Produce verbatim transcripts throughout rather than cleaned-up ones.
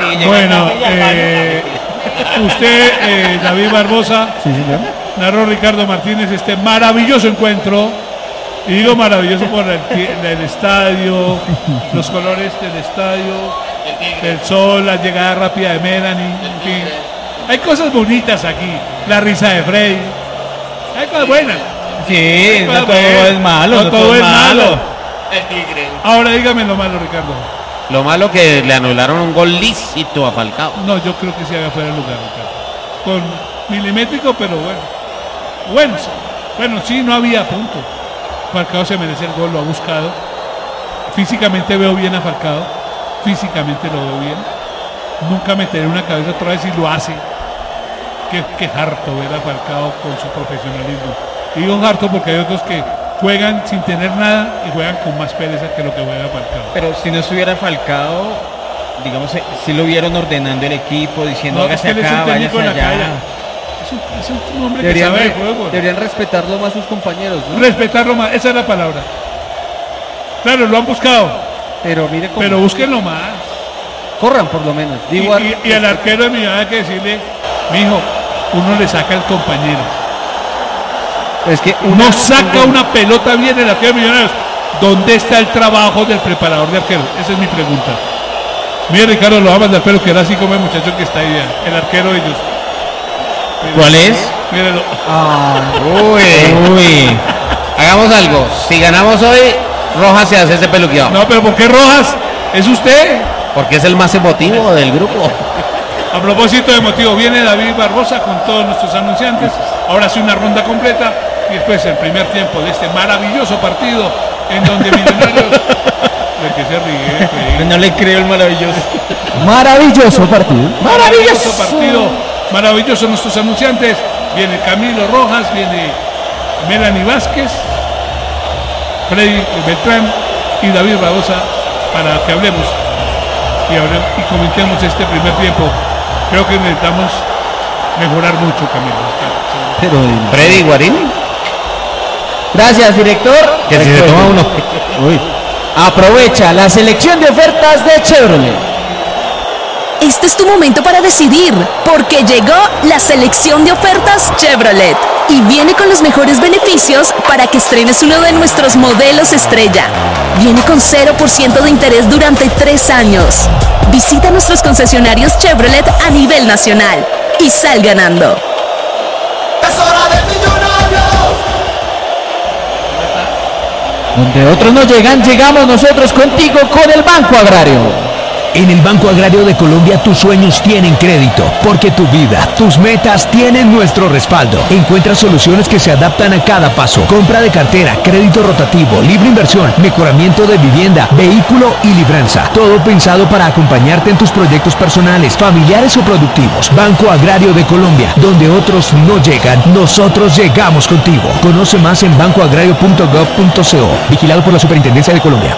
Bueno, eh, usted, eh, David Barbosa, sí, señor, narró Ricardo Martínez este maravilloso encuentro. Y digo maravilloso por el, el estadio, los colores del estadio, el sol, la llegada rápida de Melanie, en fin. Hay cosas bonitas aquí, la risa de Frey. Hay cosas buenas. Sí, cosas no todo buenas. es malo. No, no todo es malo. malo. El tigre. Ahora dígame lo malo, Ricardo. Lo malo que le anularon un gol lícito a Falcao. No, yo creo que sí había fuera de lugar, Ricardo. Con milimétrico, pero bueno. Bueno, sí. bueno, sí, no había punto. Falcao se merece el gol, lo ha buscado. Físicamente veo bien a Falcao. Físicamente lo veo bien. Nunca meteré una cabeza otra vez y lo hace. Qué, qué harto ver a Falcao con su profesionalismo. Y digo harto porque hay otros que juegan sin tener nada y juegan con más pereza que lo que juega Falcao. Pero si no estuviera Falcao, digamos, si lo vieron ordenando el equipo, diciendo, No, hágase es que él es un acá, técnico váyase en la allá. calle. Es un, es un hombre deberían, que sabe de re- juego. deberían respetarlo más sus compañeros, ¿no? Respetarlo más, esa es la palabra. Claro, lo han buscado, Pero mire cómo pero búsquenlo más. corran por lo menos. Y, Digo, y- y al arquero de Millonarios hay que decirle, mijo, uno le saca al compañero. es que Uno saca una pelota bien el arquero de Millonarios. ¿Dónde está el trabajo del preparador de arquero? Esa es mi pregunta. Mire, Ricardo, lo amas del pelo, que era así como el muchacho que está ahí, el arquero de ellos. Mire, ¿Cuál es? Mírelo. Ah, Uy, uy. Hagamos algo. Si ganamos hoy, Rojas se hace ese peluqueado. No, pero ¿por qué Rojas? ¿Es usted? Porque es el más emotivo del grupo. A propósito de motivo, viene David Barbosa con todos nuestros anunciantes. Ahora sí una ronda completa y después el primer tiempo de este maravilloso partido en donde Millonarios... ¿De qué se ríe? Freddy? No le creo el maravilloso. maravilloso partido. Maravilloso partido, maravilloso nuestros anunciantes. Viene Camilo Rojas, viene Melanie Vázquez, Freddy Beltrán y David Barbosa para que hablemos y, hablemos, y comentemos este primer tiempo. Creo que necesitamos mejorar mucho, Camilo. Pero, Freddy Guarini. gracias, director. Que si se toma uno. Uy. Aprovecha la selección de ofertas de Chevrolet. Este es tu momento para decidir, porque llegó la selección de ofertas Chevrolet y viene con los mejores beneficios para que estrenes uno de nuestros modelos estrella. Viene con cero por ciento de interés durante tres años. Visita nuestros concesionarios Chevrolet a nivel nacional y sal ganando. Donde otros no llegan, llegamos nosotros contigo con el Banco Agrario. En el Banco Agrario de Colombia tus sueños tienen crédito, porque tu vida, tus metas tienen nuestro respaldo. Encuentra soluciones que se adaptan a cada paso. Compra de cartera, crédito rotativo, libre inversión, mejoramiento de vivienda, vehículo y libranza. Todo pensado para acompañarte en tus proyectos personales, familiares o productivos. Banco Agrario de Colombia, donde otros no llegan, nosotros llegamos contigo. Conoce más en banco agrario punto gov punto co. Vigilado por la Superintendencia de Colombia.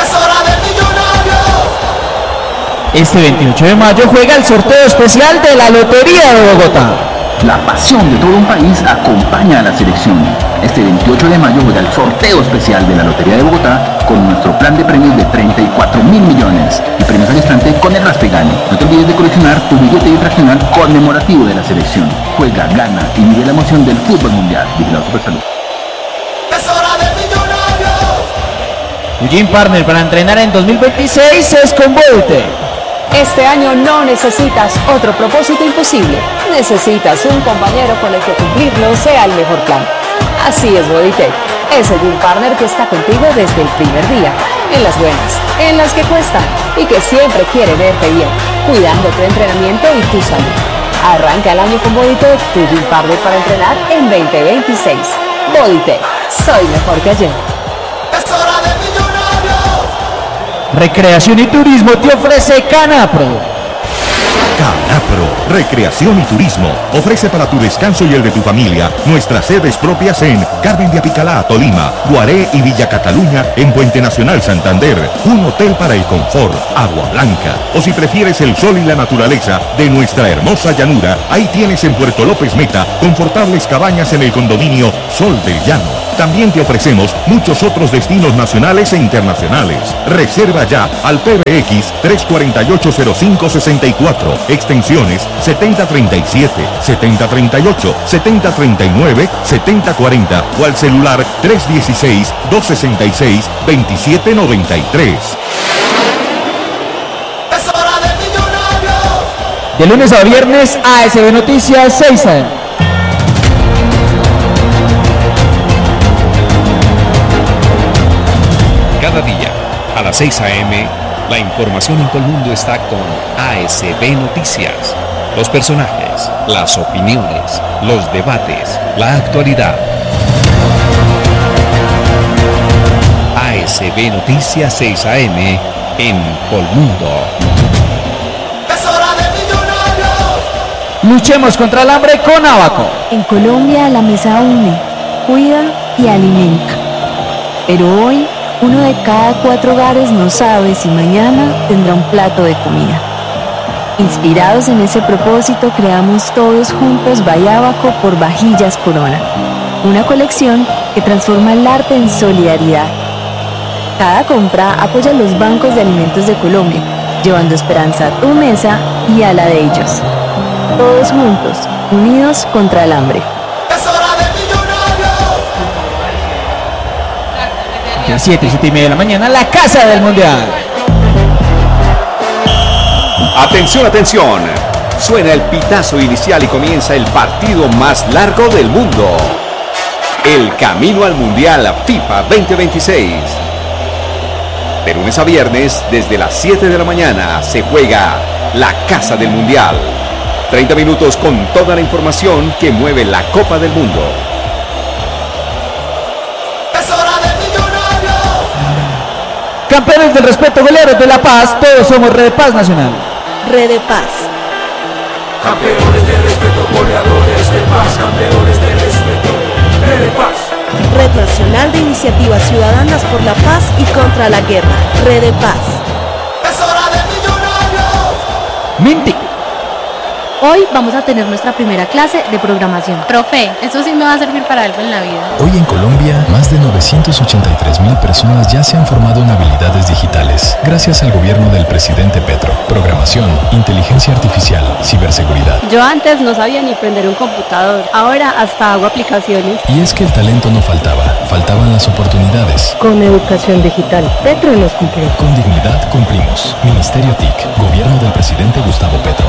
Este veintiocho de mayo juega el sorteo especial de la Lotería de Bogotá. La pasión de todo un país acompaña a la selección. Este veintiocho de mayo juega el sorteo especial de la Lotería de Bogotá con nuestro plan de premios de treinta y cuatro mil millones y premios al instante con el Raspegane. No te olvides de coleccionar tu billete infraccional conmemorativo de la selección. Juega, gana y vive la emoción del fútbol mundial. Vigilado Supersalud. Gym Partner para entrenar en dos mil veintiséis es con Bodytech. Este año no necesitas otro propósito imposible. Necesitas un compañero con el que cumplirlo sea el mejor plan. Así es Bodytech, ese gym partner que está contigo desde el primer día. En las buenas, en las que cuestan y que siempre quiere verte bien, cuidando tu entrenamiento y tu salud. Arranca el año con Bodytech, tu gym partner para entrenar en veinte veintiséis. Bodytech, soy mejor que ayer. Recreación y Turismo te ofrece Canapro. Canapro, Recreación y Turismo, ofrece para tu descanso y el de tu familia nuestras sedes propias en Carmen de Apicalá, Tolima, Guaré y Villa Cataluña, en Puente Nacional, Santander, un hotel para el confort, Agua Blanca, o si prefieres el sol y la naturaleza de nuestra hermosa llanura, ahí tienes en Puerto López Meta, confortables cabañas en el condominio Sol del Llano. También te ofrecemos muchos otros destinos nacionales e internacionales. Reserva ya al P B X tres cuatro ocho cero cinco seis cuatro, extensiones setenta treinta y siete, setenta treinta y ocho, setenta treinta y nueve, setenta cuarenta o al celular tres uno seis, dos seis seis, dos siete nueve tres. De lunes a viernes, A S B Noticias seis a eme. Cada día, a las seis a eme, la información en todo el mundo está con A S B Noticias. Los personajes, las opiniones, los debates, la actualidad. A S B Noticias seis a eme en Colmundo. Luchemos contra el hambre con Abaco. En Colombia la mesa une, cuida y alimenta. Pero hoy, uno de cada cuatro hogares no sabe si mañana tendrá un plato de comida. Inspirados en ese propósito, creamos todos juntos Bayabaco por Vajillas Corona, una colección que transforma el arte en solidaridad. Cada compra apoya a los bancos de alimentos de Colombia, llevando esperanza a tu mesa y a la de ellos. Todos juntos, unidos contra el hambre. A las siete, siete y media de la mañana, la Casa del Mundial. Atención, atención. Suena el pitazo inicial y comienza el partido más largo del mundo. El camino al Mundial FIFA veinte veintiséis. De lunes a viernes, desde las siete de la mañana, se juega la Casa del Mundial. treinta minutos con toda la información que mueve la Copa del Mundo. Campeones del respeto, goleadores de la paz, todos somos Red de Paz Nacional. Red de Paz. Campeones de respeto, goleadores de paz, campeones de respeto, Red de Paz. Red Nacional de Iniciativas Ciudadanas por la Paz y contra la Guerra, Red de Paz. ¡Es hora de Millonarios! Minty. Hoy vamos a tener nuestra primera clase de programación. Profe, eso sí me va a servir para algo en la vida. Hoy en Colombia, más de novecientos ochenta y tres mil personas ya se han formado en habilidades digitales, gracias al gobierno del presidente Petro. Programación, inteligencia artificial, ciberseguridad. Yo antes no sabía ni prender un computador, ahora hasta hago aplicaciones. Y es que el talento no faltaba, faltaban las oportunidades. Con educación digital, Petro nos cumplió. Con dignidad cumplimos. Ministerio T I C, gobierno del presidente Gustavo Petro.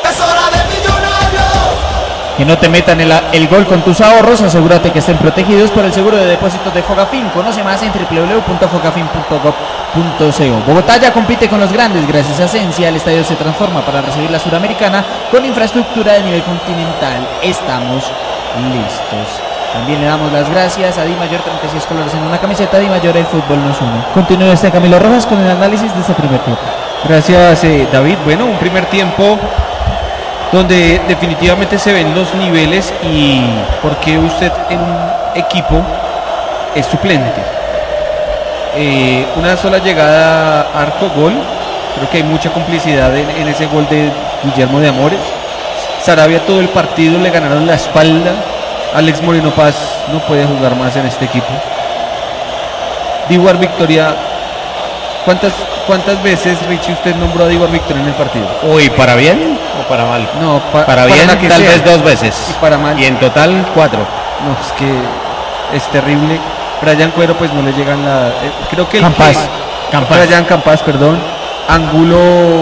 Que no te metan el, el gol con tus ahorros, asegúrate que estén protegidos por el seguro de depósitos de Fogafín. Conoce más en doble u doble u doble u punto fogafin punto gov punto co. Bogotá ya compite con los grandes gracias a Ascensia. El estadio se transforma para recibir la Suramericana con infraestructura de nivel continental. Estamos listos. También le damos las gracias a Di Mayor, treinta y seis colores en una camiseta. Di Mayor, el fútbol nos une. Continúa este Camilo Rojas con el análisis de este primer tiempo. Gracias, eh, David. Bueno, un primer tiempo donde definitivamente se ven los niveles y por qué usted en un equipo es suplente. Eh, una sola llegada arco-gol, creo que hay mucha complicidad en, en ese gol de Guillermo de Amores. Sarabia todo el partido le ganaron la espalda. Alex Moreno Paz no puede jugar más en este equipo. Diguar Victoria, ¿cuántas ¿Cuántas veces, Richie, usted nombró a Diguar Victoria en el partido? Uy, ¿para bien o para mal? No, pa para bien para tal sea. vez dos veces. Y para mal. Y en total cuatro. No, es que es terrible. Brian Cuero pues no le llegan la... Eh, creo que el Campas. que, Campas. Brian Campas, perdón. Angulo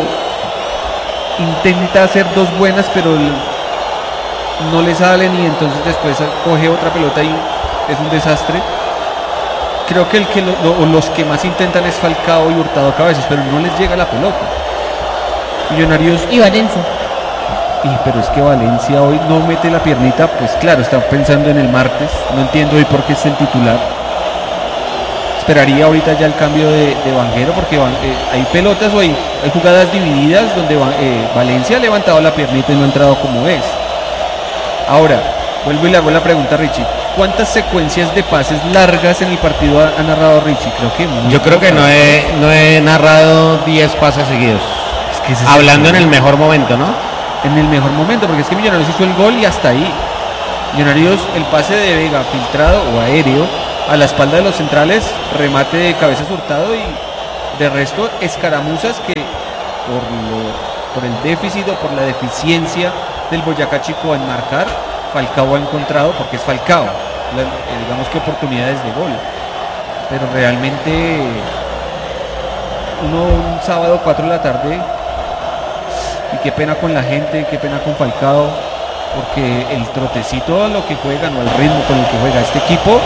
intenta hacer dos buenas, pero el, no le salen y entonces después coge otra pelota y es un desastre. Creo que el que lo, lo, los que más intentan es Falcao y Hurtado Cabezas, pero no les llega la pelota. Millonarios y Valencia. Y, pero es que Valencia hoy no mete la piernita, pues claro, están pensando en el martes. No entiendo hoy por qué es el titular. Esperaría ahorita ya el cambio de, de Vanguero, porque eh, hay pelotas o hay, hay jugadas divididas donde eh, Valencia ha levantado la piernita y no ha entrado como es. Ahora, vuelvo y le hago la pregunta a Richie. ¿Cuántas secuencias de pases largas en el partido ha, ha narrado Richie? Creo que muy Yo creo que no he, no he narrado diez pases seguidos. Es que ese Hablando es el en el mejor momento, ¿no? En el mejor momento, porque es que Millonarios hizo el gol y hasta ahí. Millonarios, el pase de Vega filtrado o aéreo, a la espalda de los centrales, remate de cabeza Hurtado y de resto escaramuzas que por, lo, por el déficit o por la deficiencia del Boyacá Chico en marcar, Falcao ha encontrado, porque es Falcao, la, eh, digamos que oportunidades de gol. Pero realmente uno un sábado cuatro de la tarde y qué pena con la gente, qué pena con Falcao, porque el trotecito a lo que juegan o al ritmo con el que juega este equipo,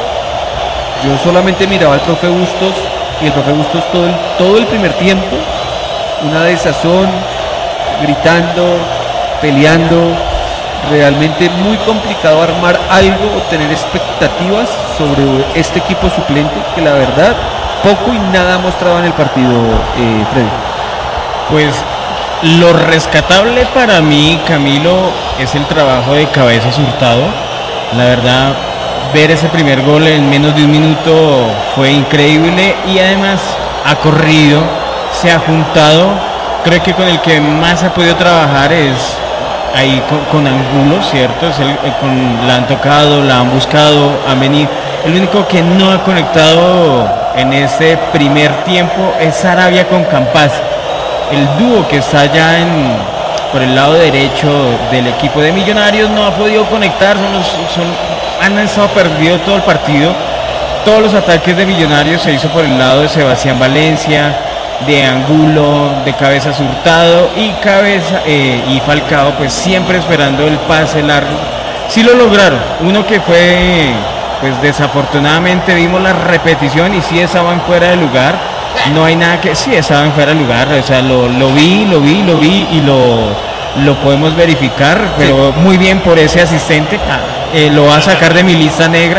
yo solamente miraba al profe Bustos y el profe Bustos todo el, todo el primer tiempo, una desazón, gritando, peleando, realmente muy complicado armar algo o tener expectativas sobre este equipo suplente que la verdad poco y nada mostraba en el partido, eh, Freddy. Pues lo rescatable para mí, Camilo, es el trabajo de Cabezas Hurtado. La verdad, ver ese primer gol en menos de un minuto fue increíble y además ha corrido, se ha juntado. Creo que con el que más ha podido trabajar es ahí con, con Angulo, ¿cierto? Es el, el, con, la han tocado, la han buscado, han venido. El único que no ha conectado en ese primer tiempo es Sarabia con Campas. El dúo que está allá en, por el lado derecho del equipo de Millonarios no ha podido conectar, son los, son, han estado perdidos todo el partido. Todos los ataques de Millonarios se hizo por el lado de Sebastián Valencia, de Angulo, de Cabezas Hurtado y Cabeza eh, y Falcao, pues siempre esperando el pase largo. Sí lo lograron, uno que fue, pues desafortunadamente vimos la repetición y sí estaban fuera de lugar. No hay nada que, sí estaban fuera de lugar, o sea, lo, lo vi, lo vi, lo vi y lo, lo podemos verificar, pero muy bien por ese asistente. Ah, eh, lo va a sacar de mi lista negra,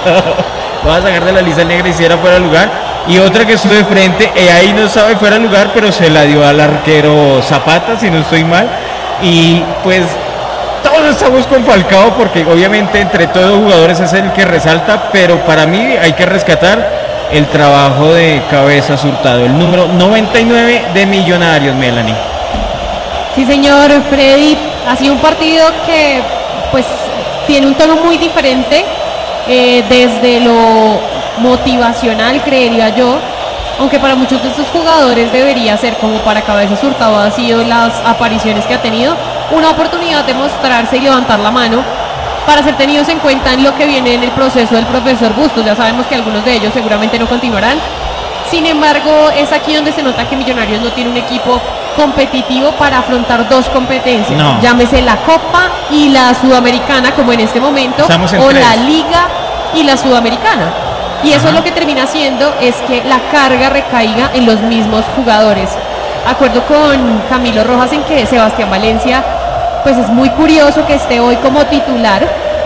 lo va a sacar de la lista negra y si era fuera de lugar. Y otra que estuvo de frente, eh, ahí no estaba fuera de lugar, pero se la dio al arquero Zapata, si no estoy mal. Y pues todos estamos con Falcao porque obviamente entre todos los jugadores es el que resalta, pero para mí hay que rescatar el trabajo de Cabezas Hurtado, el número noventa y nueve de Millonarios, Melanie. Sí, señor Freddy, ha sido un partido que pues tiene un tono muy diferente eh, desde lo motivacional, creería yo, aunque para muchos de estos jugadores debería ser, como para Cabezas Hurtado ha sido las apariciones que ha tenido, una oportunidad de mostrarse y levantar la mano para ser tenidos en cuenta en lo que viene en el proceso del profesor Bustos. Ya sabemos que algunos de ellos seguramente no continuarán. Sin embargo, es aquí donde se nota que Millonarios no tiene un equipo competitivo para afrontar dos competencias. No. Llámese la Copa y la Sudamericana, como en este momento, o tres. La Liga y la Sudamericana. Y eso es lo que termina haciendo es que la carga recaiga en los mismos jugadores. Acuerdo con Camilo Rojas en que Sebastián Valencia pues es muy curioso que esté hoy como titular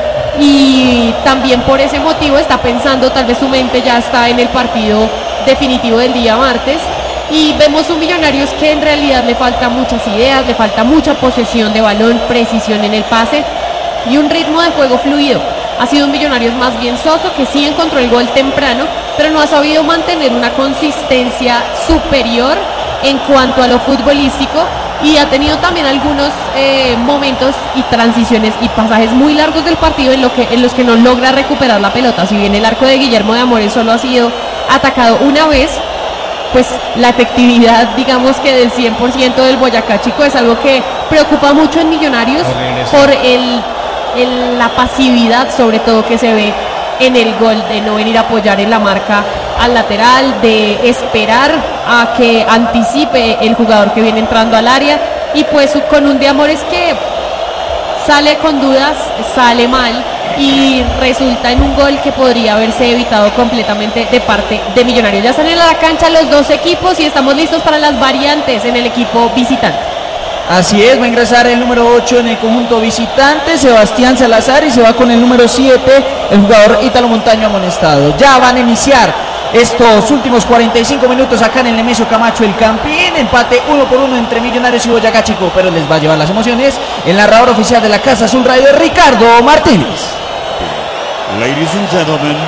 y también por ese motivo está pensando, tal vez su mente ya está en el partido definitivo del día martes y vemos un Millonarios que en realidad le falta muchas ideas, le falta mucha posesión de balón, precisión en el pase y un ritmo de juego fluido. Ha sido un Millonarios más bien soso que sí encontró el gol temprano, pero no ha sabido mantener una consistencia superior en cuanto a lo futbolístico y ha tenido también algunos eh, momentos y transiciones y pasajes muy largos del partido en, lo que, en los que no logra recuperar la pelota. Si bien el arco de Guillermo de Amores solo ha sido atacado una vez, pues la efectividad, digamos que del cien por ciento del Boyacá Chico es algo que preocupa mucho en Millonarios por el, el, la pasividad sobre todo que se ve en el gol, de no venir a apoyar en la marca al lateral, de esperar a que anticipe el jugador que viene entrando al área y pues con un de Amores que sale con dudas, sale mal y resulta en un gol que podría haberse evitado completamente de parte de Millonarios. Ya están en la cancha los dos equipos y estamos listos para las variantes en el equipo visitante. Así es, va a ingresar el número ocho en el conjunto visitante, Sebastián Salazar, y se va con el número siete, el jugador Ítalo Montaño amonestado. Ya van a iniciar estos últimos cuarenta y cinco minutos acá en el Nemesio Camacho El Campín, empate uno por uno entre Millonarios y Boyacá Chico, pero les va a llevar las emociones el narrador oficial de la Casa Azul Radio, Ricardo Martínez. Ladies and gentlemen,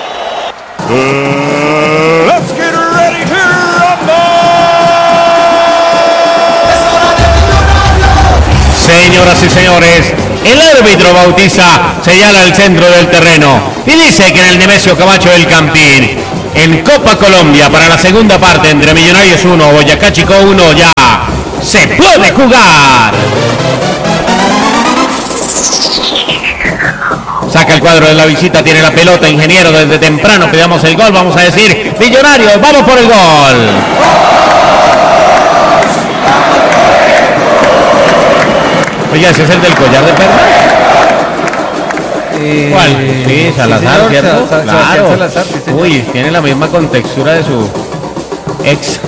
uh, let's get ready to rumble. Se Señoras y señores, el árbitro Bautiza señala el centro del terreno y dice que en el Nemesio Camacho del Campín, en Copa Colombia, para la segunda parte entre Millonarios uno, Boyacá Chico uno, ya se puede jugar. Saca el cuadro de la visita, tiene la pelota, Ingeniero, desde temprano pedimos el gol, vamos a decir, Millonarios, vamos por el gol. Oiga, ¿ese es el del collar de perlas? Eh, ¿Cuál? Sí, Salazar, sí, ¿cierto? Sa Sa claro. Salazar, sí, uy, tiene la misma contextura de su ex.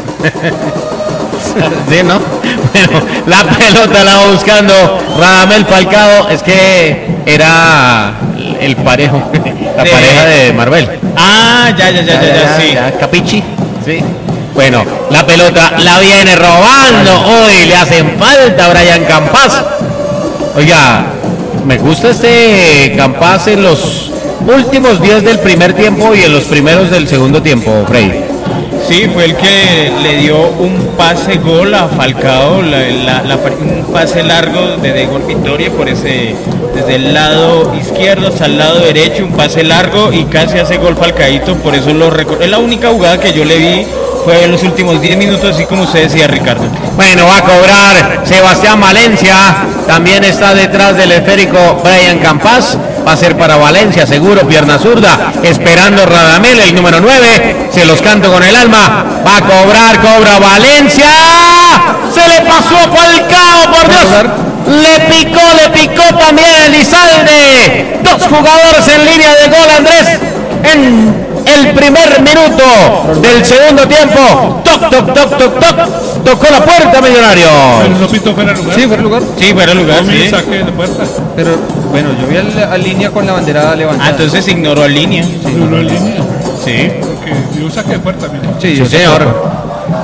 Sí, ¿no? Bueno, la pelota la va buscando Radamel Falcao, es que era el parejo, la de... pareja de Marvel. Ah, ya, ya, ya, ya, ya, ya, sí. Ya, Capichi, sí. Bueno, la pelota la viene robando, hoy le hacen falta a Brian Campas. Oiga, me gusta este Campas en los últimos días del primer tiempo y en los primeros del segundo tiempo, Frey. Sí, fue el que le dio un pase gol a Falcao, la, la, la, un pase largo de gol Victoria por ese, desde el lado izquierdo hasta el lado derecho, un pase largo y casi hace gol Falcaíto, por eso lo recuerdo. Es la única jugada que yo le vi, fue en los últimos diez minutos, así como usted decía, Ricardo. Bueno, va a cobrar Sebastián Valencia, también está detrás del esférico Brian Campas, va a ser para Valencia, seguro, pierna zurda, esperando Radamel, el número nueve, se los canto con el alma, va a cobrar, cobra Valencia, se le pasó a Falcao, por Dios, le picó, le picó también Elizalde, dos jugadores en línea de gol, Andrés, en el primer minuto del segundo tiempo, toc, toc, toc, toc, toc, tocó la puerta Millonarios. Pero no pitó fuera lugar. Sí, fuera lugar. Sí, fuera lugar. Sí. Saque de puerta. Pero bueno, yo vi a, a línea con la bandera levantada. Ah, entonces ignoró a línea. Sí, ignoró a línea. Sí. Porque yo saqué de puerta mismo. Sí, sí, señor.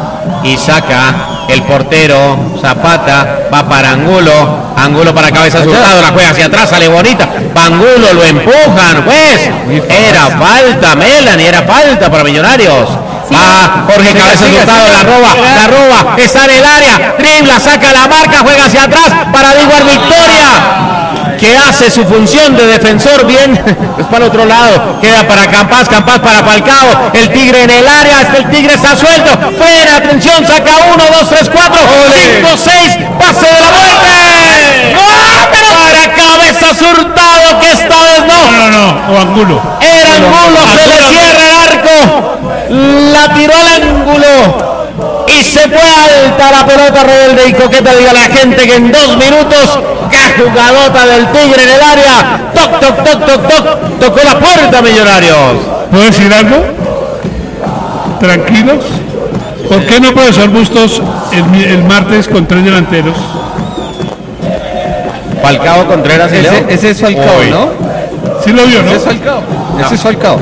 Y saca el portero Zapata, va para Angulo, Angulo para cabeza Hurtado, la juega hacia atrás, sale bonita, Angulo lo empujan, pues, era falta, Melanie, era falta para Millonarios. Va Jorge Cabeza Hurtado, la roba, la roba, está en el área, dribla, saca la marca, juega hacia atrás para Diguar Victoria, que hace su función de defensor bien, es para el otro lado, queda para Campas, Campas para Falcao, el Tigre en el área, este el Tigre está suelto, fuera, atención, saca uno, dos, tres, cuatro, cinco, seis, pase de la muerte, para Cabeza Hurtado, que esta vez no, no, no, no, o Angulo, era Angulo, se le cierra el arco, la tiró al ángulo y se fue alta la pelota rebelde y coqueta, diga la gente que en dos minutos, qué jugadota del Tigre en el área, toc, toc, toc, toc, toc, tocó la puerta Millonarios. ¿Puedo decir algo? Tranquilos. ¿Por qué no profesor Bustos el, el martes con tres delanteros? Falcao Contreras, ese, ese es Falcao, Uy. ¿no? Sí lo vio, ¿no? Ese es Falcao. No. Ese es Falcao.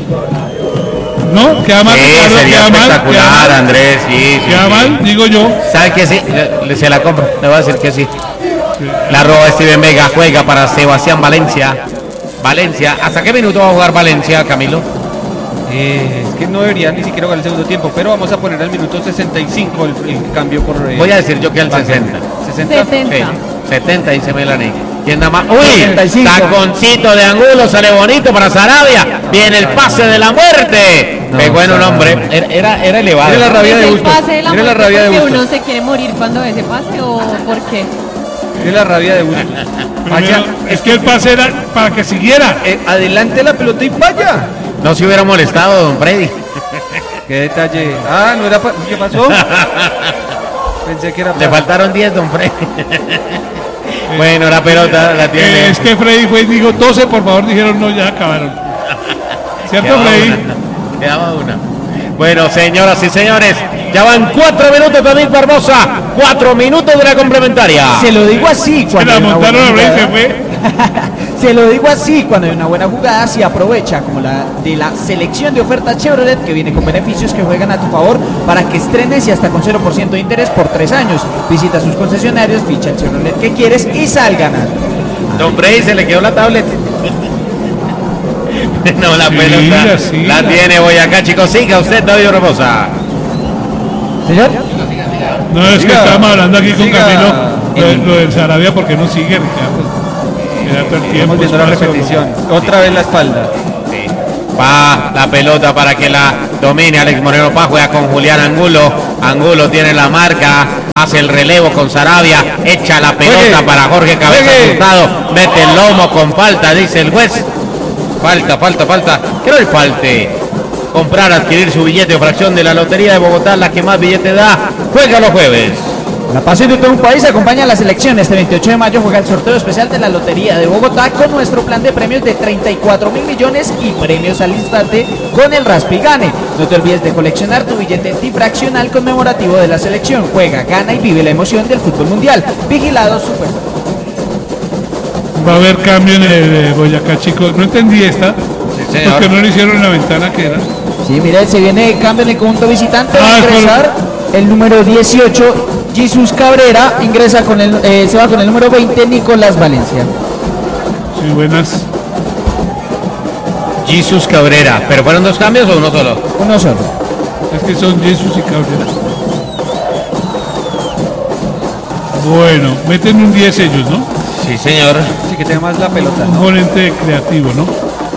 ¿No? ¿Queda mal? Sí, Ricardo, sería ¿queda espectacular, mal? ¿Queda Andrés, sí, sí. ¿Queda sí. mal? Digo yo. ¿Sabe que sí? Le, se la compro, le voy a decir que sí. La roba Steven Vega, juega para Sebastián Valencia. Valencia, ¿hasta qué minuto va a jugar Valencia, Camilo? Eh, es que no debería ni siquiera jugar el segundo tiempo, pero vamos a poner al minuto sesenta y cinco el, el cambio por... Eh, voy a decir yo que al sesenta. ¿sesenta? setenta. Sí, setenta dice Melanie. ¿Quién da más? ¡Uy! Taconcito de Angulo, sale bonito para Sarabia. Viene el pase de la muerte. No, pegó en un hombre. Era, era, era elevado. Era la rabia de Bustos. Era la rabia de Bustos. ¿Uno se quiere morir cuando ve ese pase o por qué? Era la rabia de Bustos. Vaya, es que el pase era para que siguiera. Eh, adelante la pelota y vaya. No se hubiera molestado, don Freddy. Qué detalle. Ah, no era. Pa ¿Qué pasó? Pensé que era. Le faltaron diez, don Freddy. Bueno, la pelota la tiene. Eh, es que Freddy fue y dijo doce, por favor, dijeron no, ya acabaron. ¿Cierto, Quedaba Freddy? Una. Quedaba una. Bueno, señoras y señores, ya van cuatro minutos de David Barbosa, cuatro minutos de la complementaria. Se lo digo así cuando Se la hay una montaron a buena Freddy, se jugada. fue. Se lo digo así, cuando hay una buena jugada se aprovecha, como la de la selección de ofertas Chevrolet, que viene con beneficios que juegan a tu favor para que estrenes y hasta con cero por ciento de interés por tres años. Visita sus concesionarios, ficha el Chevrolet que quieres y sal ganando. Don Freddy se le quedó la tablet. No, la pelota sí, la la... tiene Boyacá, chicos. Siga usted, David Barbosa. Señor. No, es que Siga. estábamos hablando aquí con Siga. Camilo. Lo, de- lo del Sarabia, ¿por qué no sigue, Ricardo? Mira todo el tiempo. Estamos viendo la espacio, repetición. Otra vez la espalda. Va la pelota para que la domine Alex Moreno Paz, juega con Julián Angulo. Angulo tiene la marca, hace el relevo con Sarabia, echa la pelota Juegue. para Jorge Cabeza Juegue. Hurtado, mete el lomo con falta, dice el juez. Falta, falta, falta. Que no le falte comprar, adquirir su billete o fracción de la Lotería de Bogotá, la que más billete da. Juega los jueves. La pasión de todo un país acompaña a la selección. Este veintiocho de mayo juega el sorteo especial de la Lotería de Bogotá con nuestro plan de premios de treinta y cuatro mil millones y premios al instante con el Raspi Gane. No te olvides de coleccionar tu billete antifraccional conmemorativo de la selección. Juega, gana y vive la emoción del fútbol mundial. Vigilado Super. Va a haber cambio en el eh, Boyacá, chicos. No entendí esta. señor. Porque no lo hicieron en la ventana que era. Sí, mira, se viene cambio en el conjunto visitante. Va Ah, a es por- ingresar el número dieciocho, Jesús Cabrera. Ingresa con el, eh, se va con el número veinte, Nicolás Valencia. Sí, buenas. Jesús Cabrera. ¿Pero fueron dos cambios o uno solo? Uno solo. Es que son Jesús y Cabrera. Bueno, meten un diez ellos, ¿no? Sí, señor. Sí, que tenga más la pelota. Un volante creativo, ¿no?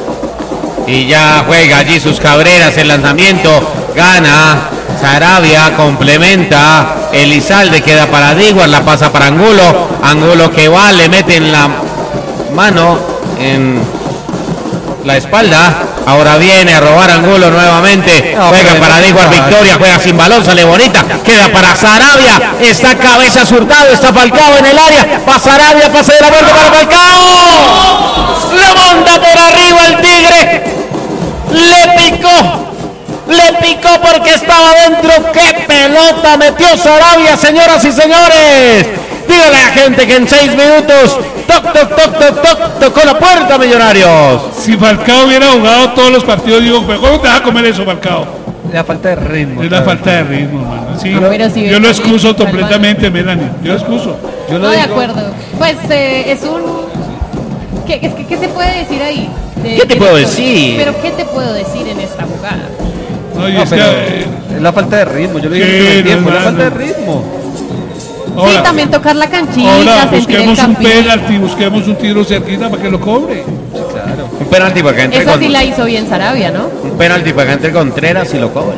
Y ya juega Jesús Cabreras el lanzamiento, gana Sarabia, complementa Elizalde, queda para Diguar, la pasa para Angulo, Angulo que va, le mete en la mano, en la espalda, ahora viene a robar Angulo nuevamente, No, juega pero para no Diguar, pasa. Victoria, juega sin balón, sale bonita, queda para Sarabia, está Cabeza Hurtado, está Falcao en el área, para Sarabia, pase de la vuelta para Falcao, la monta por arriba el Tigre, le picó, le picó porque estaba dentro. ¡Qué pelota metió Sarabia, señoras y señores! Dígale a la gente que en seis minutos, toc, toc, toc, toc, toc, tocó la puerta, Millonarios. Si Falcao hubiera jugado todos los partidos, digo, pero ¿cómo te vas a comer eso, Falcao? La falta de ritmo. Es la falta de ritmo, hermano. Sí, Ah, pero si yo lo ves también, excuso salvando. completamente, Melanie. Yo lo excuso. Yo No, de acuerdo. Pues eh, es un... ¿Qué, es que, ¿Qué se puede decir ahí? De- ¿Qué te de puedo esto? decir? Pero ¿qué te puedo decir en esta jugada? No, y No, es pero que, eh, es la falta de ritmo. Yo lo dije Sí, todo el no, tiempo. La no, falta de no. ritmo. ahora, sí, también tocar la canchita, ahora sentir el busquemos un campito. penalti, busquemos un tiro cerquita para que lo cobre. Claro. Un penalti para que entre Esa con, sí la hizo bien Sarabia, ¿no? un penalti para que entre Contreras y lo cobre.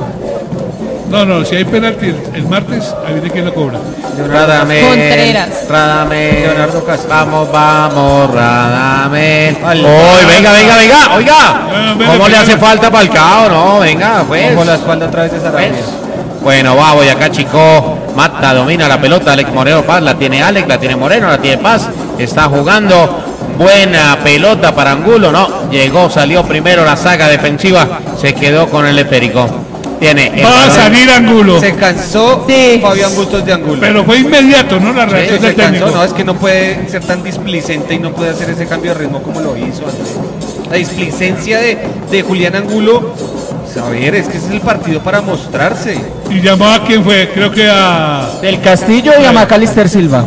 No, no, si hay penalti el, el martes, ahí viene quién lo cobra. Radamel, Contreras. Radamel, Leonardo Castro. vamos, vamos, Radamel. Al- Uy, venga, venga, venga, oiga. Bueno, venga, ¿Cómo le venga. hace falta Falcao? No, venga, pues. Ojo la espalda otra vez de Sarabia. Pues. Bueno, va, voy acá, chico. Mata, domina la pelota. Alex Moreno Paz, la tiene Alex, la tiene Moreno, la tiene Paz. Está jugando. Buena pelota para Angulo. No, llegó, salió primero la saga defensiva. Se quedó con el esférico. Tiene el Va a balón. salir Angulo. Se cansó Sí. Fabián Bustos de Angulo. Pero fue inmediato, ¿no? La Sí, reacción se del cansó, técnico. no, es que no puede ser tan displicente y no puede hacer ese cambio de ritmo como lo hizo antes. La displicencia de, de Julián Angulo, a ver, es que ese es el partido para mostrarse. Y llamó a quién fue, creo que a. Del Castillo y a Macalister Silva.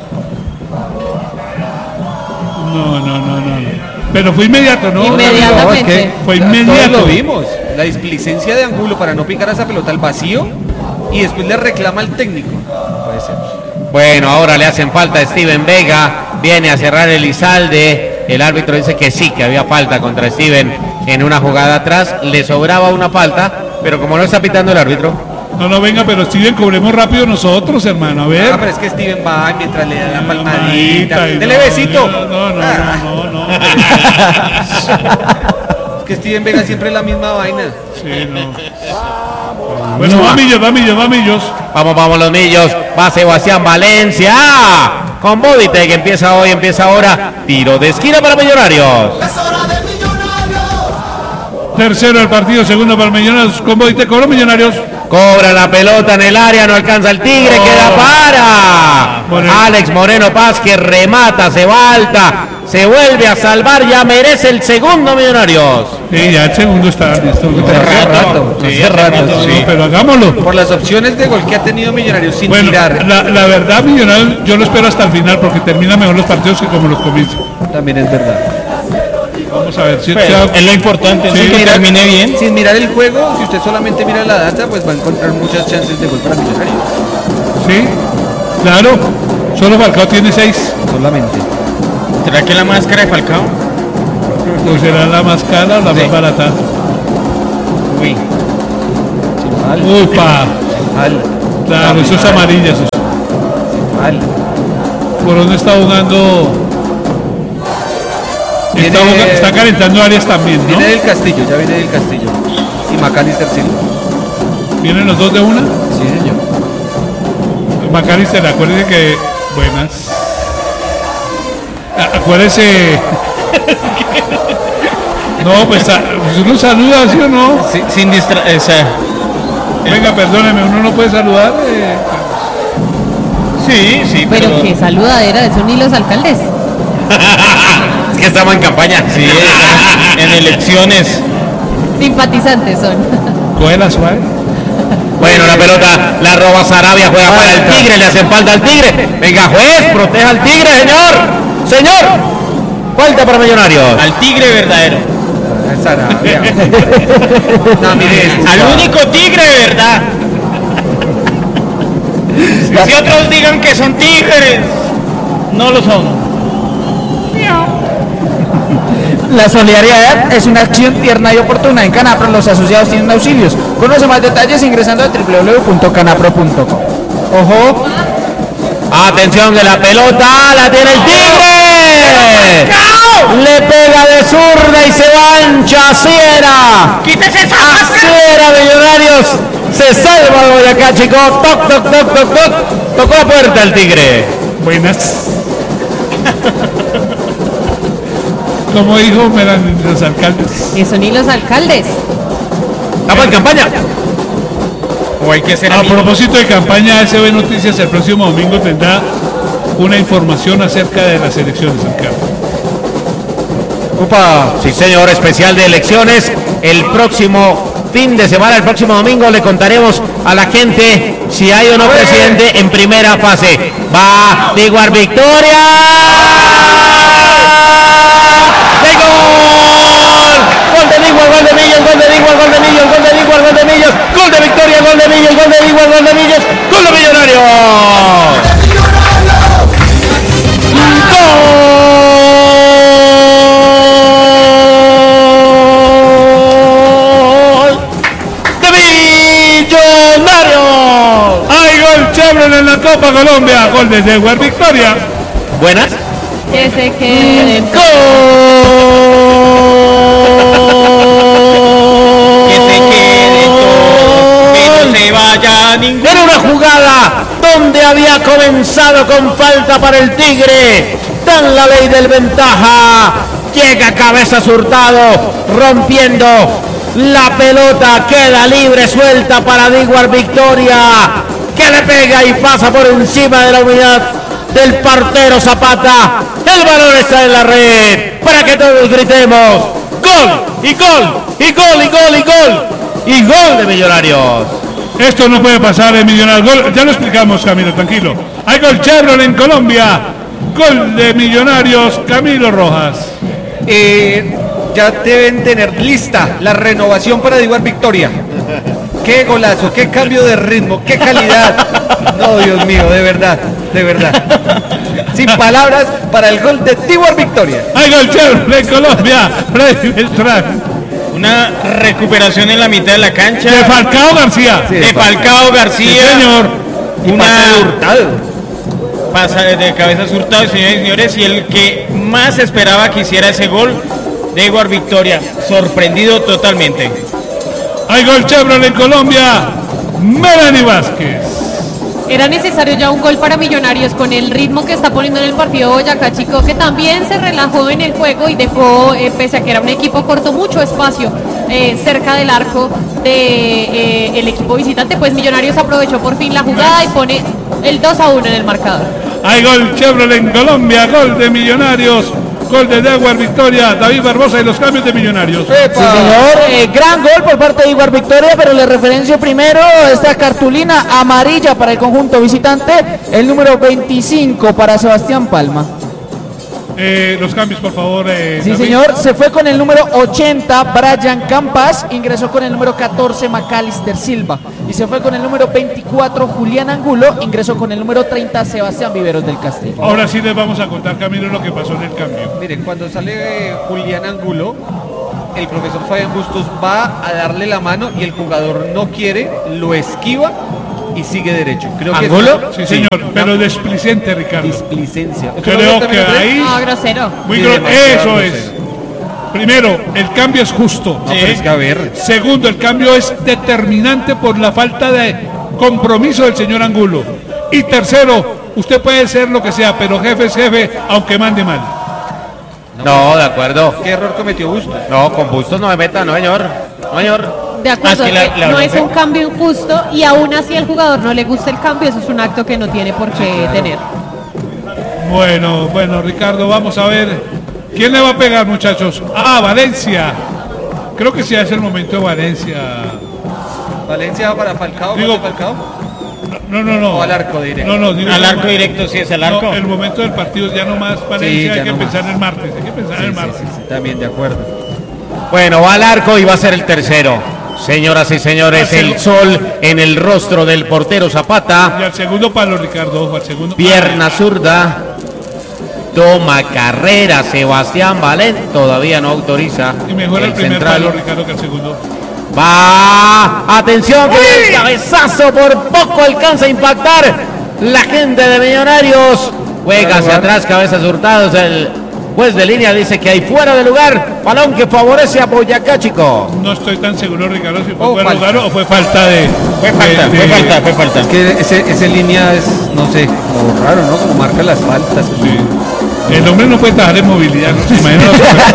No, no, no, no. no. Pero fue inmediato, ¿no? Inmediatamente. No, es que Fue todos inmediato. lo vimos. La displicencia de Angulo para no picar esa pelota al vacío y después le reclama al técnico. Puede ser. Bueno, ahora le hacen falta a Steven Vega. Viene a cerrar Elizalde. El árbitro dice que sí, que había falta contra Steven en una jugada atrás. Le sobraba una falta, pero como no está pitando el árbitro. No, no, venga, pero Steven, cobremos rápido nosotros, hermano. A ver. Ah, pero es que Steven va mientras le da la Palmadita palmadita. y Dele no, besito. No, no, no, Ah, no, no, no. Es que Steven Vega siempre es la misma vaina. Sí, no. Bueno, va Millos, va Millos, va Millos. Vamos, vamos los millos. Va Sebastián Valencia. Con Bodite que empieza hoy, empieza ahora. Tiro de esquina para Millonarios. Tercero el partido, segundo para Millonarios. Con Boite, cobró Millonarios. Cobra la pelota en el área, no alcanza el Tigre, queda para. Moreno. Alex Moreno Paz que remata, se va alta, se vuelve a salvar, ya merece el segundo Millonarios. Sí, ya el segundo está listo. Hace rato, Sí, hace rato, no, sí. pero hagámoslo. Por las opciones de gol que ha tenido Millonarios sin Bueno, tirar. la, la verdad, Millonarios, yo lo espero hasta el final porque termina mejor los partidos que como los comienza. También es verdad. Vamos a ver si Pues, si- es lo importante, sí, sin que mirar- termine bien. Sin mirar el juego, si usted solamente mira la data, pues va a encontrar muchas chances de gol para Millonarios. Sí, claro. Solo Falcao tiene seis. Solamente. ¿Será que la máscara de Falcao? ¿O será la más cara o la Sí. más barata? Uy. Upa. Mal. Claro, eso es amarilla. Eso es. Mal. ¿Por dónde está jugando? Está, Viene- jugando- está calentando áreas también, ¿no? Viene del Castillo, ya viene del Castillo. Y Macalister Silva. ¿Vienen los dos de una? Sí, señor. Macalister, acuérdese que... Buenas. A- Acuérdese... No, pues a- pues uno saluda, ¿sí o no? Sí, sin distra... O sea, Venga, perdóneme, uno no puede saludar. eh, sí, sí, Pero pero... qué saludadera, son ni los alcaldes. Es que estamos en campaña. Sí, estamos en elecciones. Simpatizantes son. Coge la suave. Bueno, la pelota la roba Sarabia, juega para el Tigre, le hacen falta al Tigre. Venga, juez, proteja al Tigre, señor. Señor. Falta para Millonarios. Al Tigre verdadero. Sarabia. No, mire, Al único tigre de verdad. Si otros digan que son tigres, no lo son. La solidaridad es una acción tierna y oportuna. En Canapro los asociados tienen auxilios. Conoce más detalles ingresando a doble u doble u doble u punto canapro punto com. Ojo. Atención que la pelota la tiene el Tigre. Le pega de zurda y se mancha. Así era. ¡Quítese esa Así era, Millonarios. Se salva de Boyacá, chicos. Toc, toc, toc, toc, toc. Tocó la puerta el Tigre. Buenas. Como dijo Melanie, los alcaldes. Eso ni los alcaldes. Estamos en campaña. O hay que ser A amigos. propósito de campaña, S B Noticias el próximo domingo tendrá una información acerca de las elecciones, alcalde. Opa. Sí, señor, especial de elecciones. El próximo fin de semana, el próximo domingo, le contaremos a la gente si hay o no presidente en primera fase. Va Diguar Victoria. ¡De gol! Gol de Diguar, gol de Millos, gol de Diguar, gol de Millos, gol de Diguar, gol de Millos, gol de Victoria, gol de Millos, gol de Diguar, gol de Millos, gol de Millonarios. ¡Gol de Millonarios! ¡Hay gol Chevron en la Copa Colombia! Gol de Jaguar Victoria. Buenas. Que se queden. ¡Gol! Que se quede todo, que no se vaya ninguno. Era una jugada donde había comenzado con falta para el Tigre. Dan la ley del ventaja. Llega cabeza Hurtado, rompiendo la pelota. Queda libre, suelta para Diguar Victoria, que le pega y pasa por encima de la unidad del partero Zapata. El balón está en la red para que todos gritemos gol y gol y gol y gol y gol y gol de Millonarios. Esto no puede pasar en Millonarios. Gol, ya lo explicamos, Camilo, tranquilo. Hay gol Chevron en Colombia. Gol de Millonarios, Camilo Rojas. Eh, ya deben tener lista la renovación para Diguar Victoria. Qué golazo, qué cambio de ritmo, qué calidad. No, Dios mío, de verdad, de verdad. Sin palabras para el gol de Diguar Victoria. Hay gol Chevron en Colombia. Freddy Beltrán. Una recuperación en la mitad de la cancha. De Falcao García. De Falcao García. Sí, señor. Una Hurtado. pasa de cabeza Hurtado, señores y señores, y el que más esperaba que hiciera ese gol, Diguar Victoria, sorprendido totalmente. Hay gol Chevron en Colombia. Melanie Vázquez. Era necesario ya un gol para Millonarios con el ritmo que está poniendo en el partido Boyacá Chico, que también se relajó en el juego y dejó, eh, pese a que era un equipo corto, mucho espacio eh, cerca del arco de eh, el equipo visitante. Pues Millonarios aprovechó por fin la jugada y pone el dos a uno en el marcador. Hay gol Chevron en Colombia. Gol de Millonarios. Gol de Jaguar Victoria. David Barbosa y los cambios de Millonarios. Sí, señor, eh, gran gol por parte de Iguar Victoria, pero le referencio primero esta cartulina amarilla para el conjunto visitante, el número veinticinco para Sebastián Palma. Eh, los cambios, por favor. Eh, Sí, David. señor, se fue con el número ochenta Brian Campas, ingresó con el número catorce Macalister Silva y se fue con el número veinticuatro Julián Angulo, ingresó con el número treinta Sebastián Viveros del Castillo. Ahora sí les vamos a contar, Camilo, lo que pasó en el cambio. Miren, cuando sale eh, Julián Angulo, el profesor Fabián Bustos va a darle la mano y el jugador no quiere, lo esquiva y sigue derecho. Creo que ¿Angulo? es- Sí, señor, pero displicente, Ricardo. Displicencia. Creo que ahí... No, grosero. Muy Sí, gro- demasiado Eso es. grosero. Primero, el cambio es justo. No, pero es que a ver. Segundo, el cambio es determinante por la falta de compromiso del señor Angulo. Y tercero, usted puede ser lo que sea, pero jefe es jefe, aunque mande mal. No, de acuerdo. ¿Qué error cometió Bustos? No, con Bustos no me meta, no, señor. No, señor. De acuerdo, Ah, es que la- que la no es bronca- un cambio injusto y aún así al jugador no le gusta el cambio, eso es un acto que no tiene por qué tener. Bueno, bueno, Ricardo, vamos a ver. ¿Quién le va a pegar, muchachos? Ah, Valencia. Creo que sí es el momento de Valencia. Valencia va para Falcao, Digo- ¿para Falcao? No, no, no. O al arco directo. No, no, digo- Al arco directo, sí es el arco. No, el momento del partido ya no más Valencia, Sí, hay ya que no pensar más. en el martes, hay que pensar en el martes. También de acuerdo. Bueno, va al arco y va a ser el tercero. Señoras y señores, el sol en el rostro del portero Zapata. Y al segundo palo, Ricardo, ojo, al segundo. Pierna zurda. Toma carrera Sebastián Valent. Todavía no autoriza. Y mejor el, el primer central. palo, Ricardo, que el segundo. Va. Atención, que el cabezazo por poco alcanza a impactar. La gente de Millonarios juega hacia atrás, cabezas hurtados. El juez de línea dice que hay fuera de lugar. Balón que favorece a Boyacá, chico. No estoy tan seguro, Ricardo, si fue Oh, fuera de falta. lugar o fue falta de. Fue falta, de- fue de- falta, fue falta. Es que ese, ese línea es, no sé, como raro, ¿no? Como marca las faltas. El hombre no puede trabajar en movilidad, ¿no? Se imagina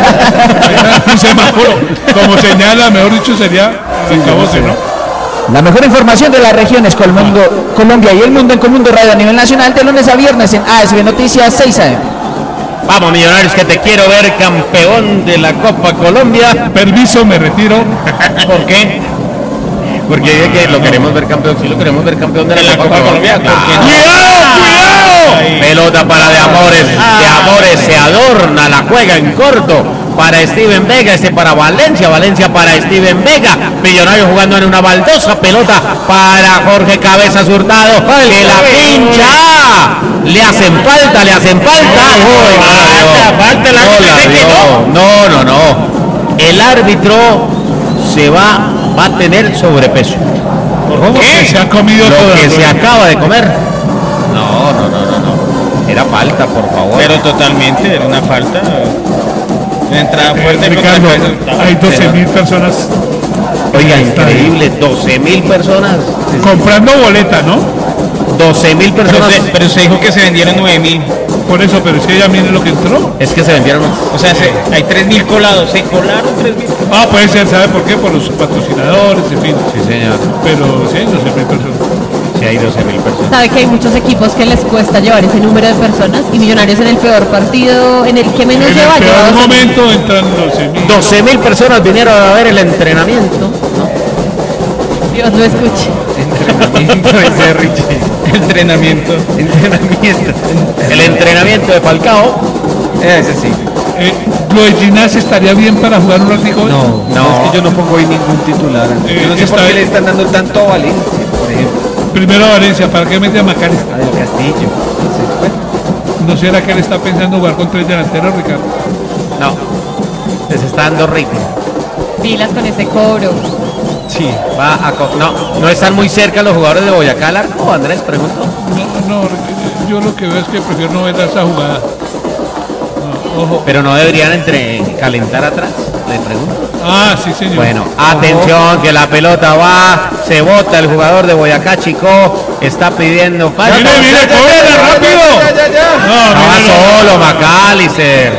un semáforo. Como señala, mejor dicho, sería el cabose, ¿no? La mejor información de las regiones Colmundo, Colombia y el mundo en Colmundo Radio a nivel nacional de lunes a viernes en A S B Noticias seis A M. Vamos, Millonarios, que te quiero ver campeón de la Copa Colombia. Permiso, me retiro. ¿Por qué? Porque dije que lo queremos ver campeón, sí lo queremos ver campeón de la, Copa, Colombia. Claro. ¡Cuidado, cuidado! Pelota para de Amores, de Amores se adorna, la juega en corto para Steven Vega, este para Valencia, Valencia para Steven Vega, Millonarios jugando en una baldosa, pelota para Jorge Cabezas Hurtado, que la pincha, le hacen falta, le hacen falta. falta, el No árbitro la dice que vio. No, no, no. El árbitro se va, va a tener sobrepeso. ¿Cómo que se ha comido Lo todo? que se acaba de comer. No, no, no, no, no. Era falta, por favor. Pero totalmente, era una falta. Una entrada fuerte Eh, contra Ricardo, la cabeza. hay doce mil personas Oiga, increíble, doce mil personas. comprando boleta, ¿no? doce mil Pero personas. se, pero se dijo que se vendieron nueve mil. Por eso, pero es que ya miren lo que entró. Es que se vendieron. O sea, se- hay tres mil colados. Se colaron tres mil. Ah, puede ser, ¿sabe por qué? Por los patrocinadores, en fin. Sí, señor. Pero sí, hay doce mil personas. Sí, hay doce mil personas. Sabe que hay muchos equipos que les cuesta llevar ese número de personas y Millonarios en el peor partido, en el que menos En lleva, el lleva peor doce mil. momento entran doce mil. doce mil personas vinieron a ver el entrenamiento. Dios lo escuche. Entrenamiento, dice Richie. Entrenamiento. Entrenamiento. El entrenamiento de Falcao. Ese sí. Eh, ¿Lo de Ginás estaría bien para jugar un ratico? No, no, es que yo no pongo ahí ningún titular. Eh, Yo no sé por está qué le bien. están dando tanto a Valencia, por ejemplo. Primero a Valencia, ¿para qué mete a Macalister? A del Castillo. Entonces, ¿No será que él está pensando jugar con tres delanteros, Ricardo? No. Les está dando ritmo. Pilas con ese cobro. Sí. Va a co- no, no están muy cerca los jugadores de Boyacá al arco, Andrés, pregunto. No, no, yo lo que veo es que prefiero no ver esa jugada. No, ojo. Pero no deberían entre calentar atrás, le pregunto. Ah, sí, señor. Bueno, atención, que la pelota va, se bota el jugador de Boyacá, Chico, está pidiendo falta. ¡Mire, mire, cóbrela, rápido! No, No va mire, no. solo, Macalister.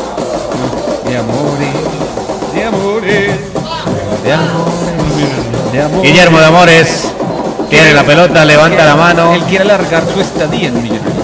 de amores, de amores, De amores, de amores. Guillermo de Amores tiene la pelota, levanta la mano, Él quiere alargar su estadía en Millonarios.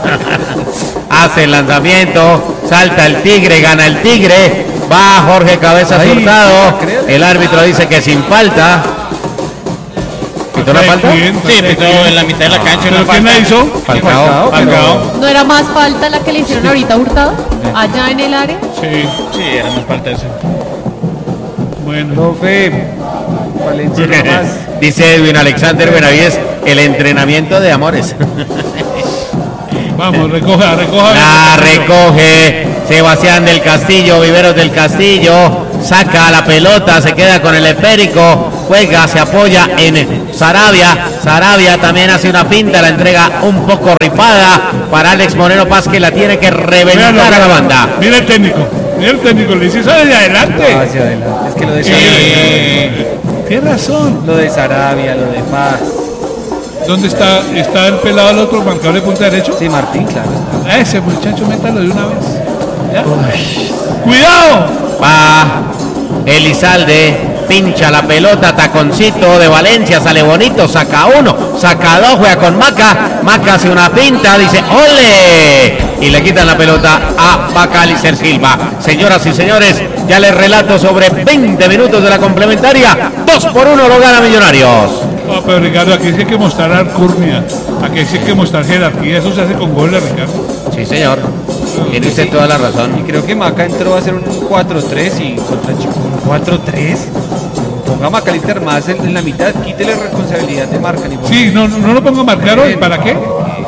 hace el lanzamiento, salta el Tigre, gana el Tigre, va Jorge Cabezas Ay, Hurtado, ¿puede creer? el árbitro dice que sin falta. ¿Pitó la falta? Sí, pitó en la mitad de la cancha. ¿Pero una quién falta. la hizo? Falcao. Falcao. ¿No era más falta la que le hicieron ahorita a Hurtado? Allá en el área. Sí. Sí, era más falta eso. Bueno. Profe, Valencia no más. Dice Edwin Alexander Benavides, el entrenamiento de amores. Vamos, recoja, recoja. La recoge Sebastián del Castillo, Viveros del Castillo, saca la pelota, se queda con el esférico, juega, se apoya en Sarabia, Sarabia también hace una pinta, la entrega un poco ripada para Alex Moreno Paz, que la tiene que reventar Véalo, a la banda. Mira el técnico, mira el técnico, le dice eso desde adelante. No, hacia adelante. Es que lo de Eh, Sarabia. Tienes razón. Lo de Sarabia, lo de Paz. ¿Dónde está? ¿Está el pelado el otro marcador de punta derecho? Sí, Martín, claro. A ese muchacho, métalo de una vez. ¿Ya? ¡Cuidado! Va Elizalde, pincha la pelota, taconcito de Valencia, sale bonito, saca uno, saca dos, juega con Maca, Maca hace una pinta, dice ¡ole! Y le quitan la pelota a Bacalicer Silva. Señoras y señores, ya les relato sobre veinte minutos de la complementaria, dos por uno lo gana Millonarios. No, pero Ricardo, aquí sí hay que mostrar alcurnia, aquí sí hay que mostrar jerarquía, eso se hace con goles, Ricardo. Sí, señor, tiene usted toda la razón. Y creo que Maca entró a hacer un cuatro tres y contra Chico un cuatro tres. Ponga a Macalister más en, en la mitad, quítele responsabilidad de marca. Ni Sí, no, no, no lo pongo a marcar hoy, ¿para qué?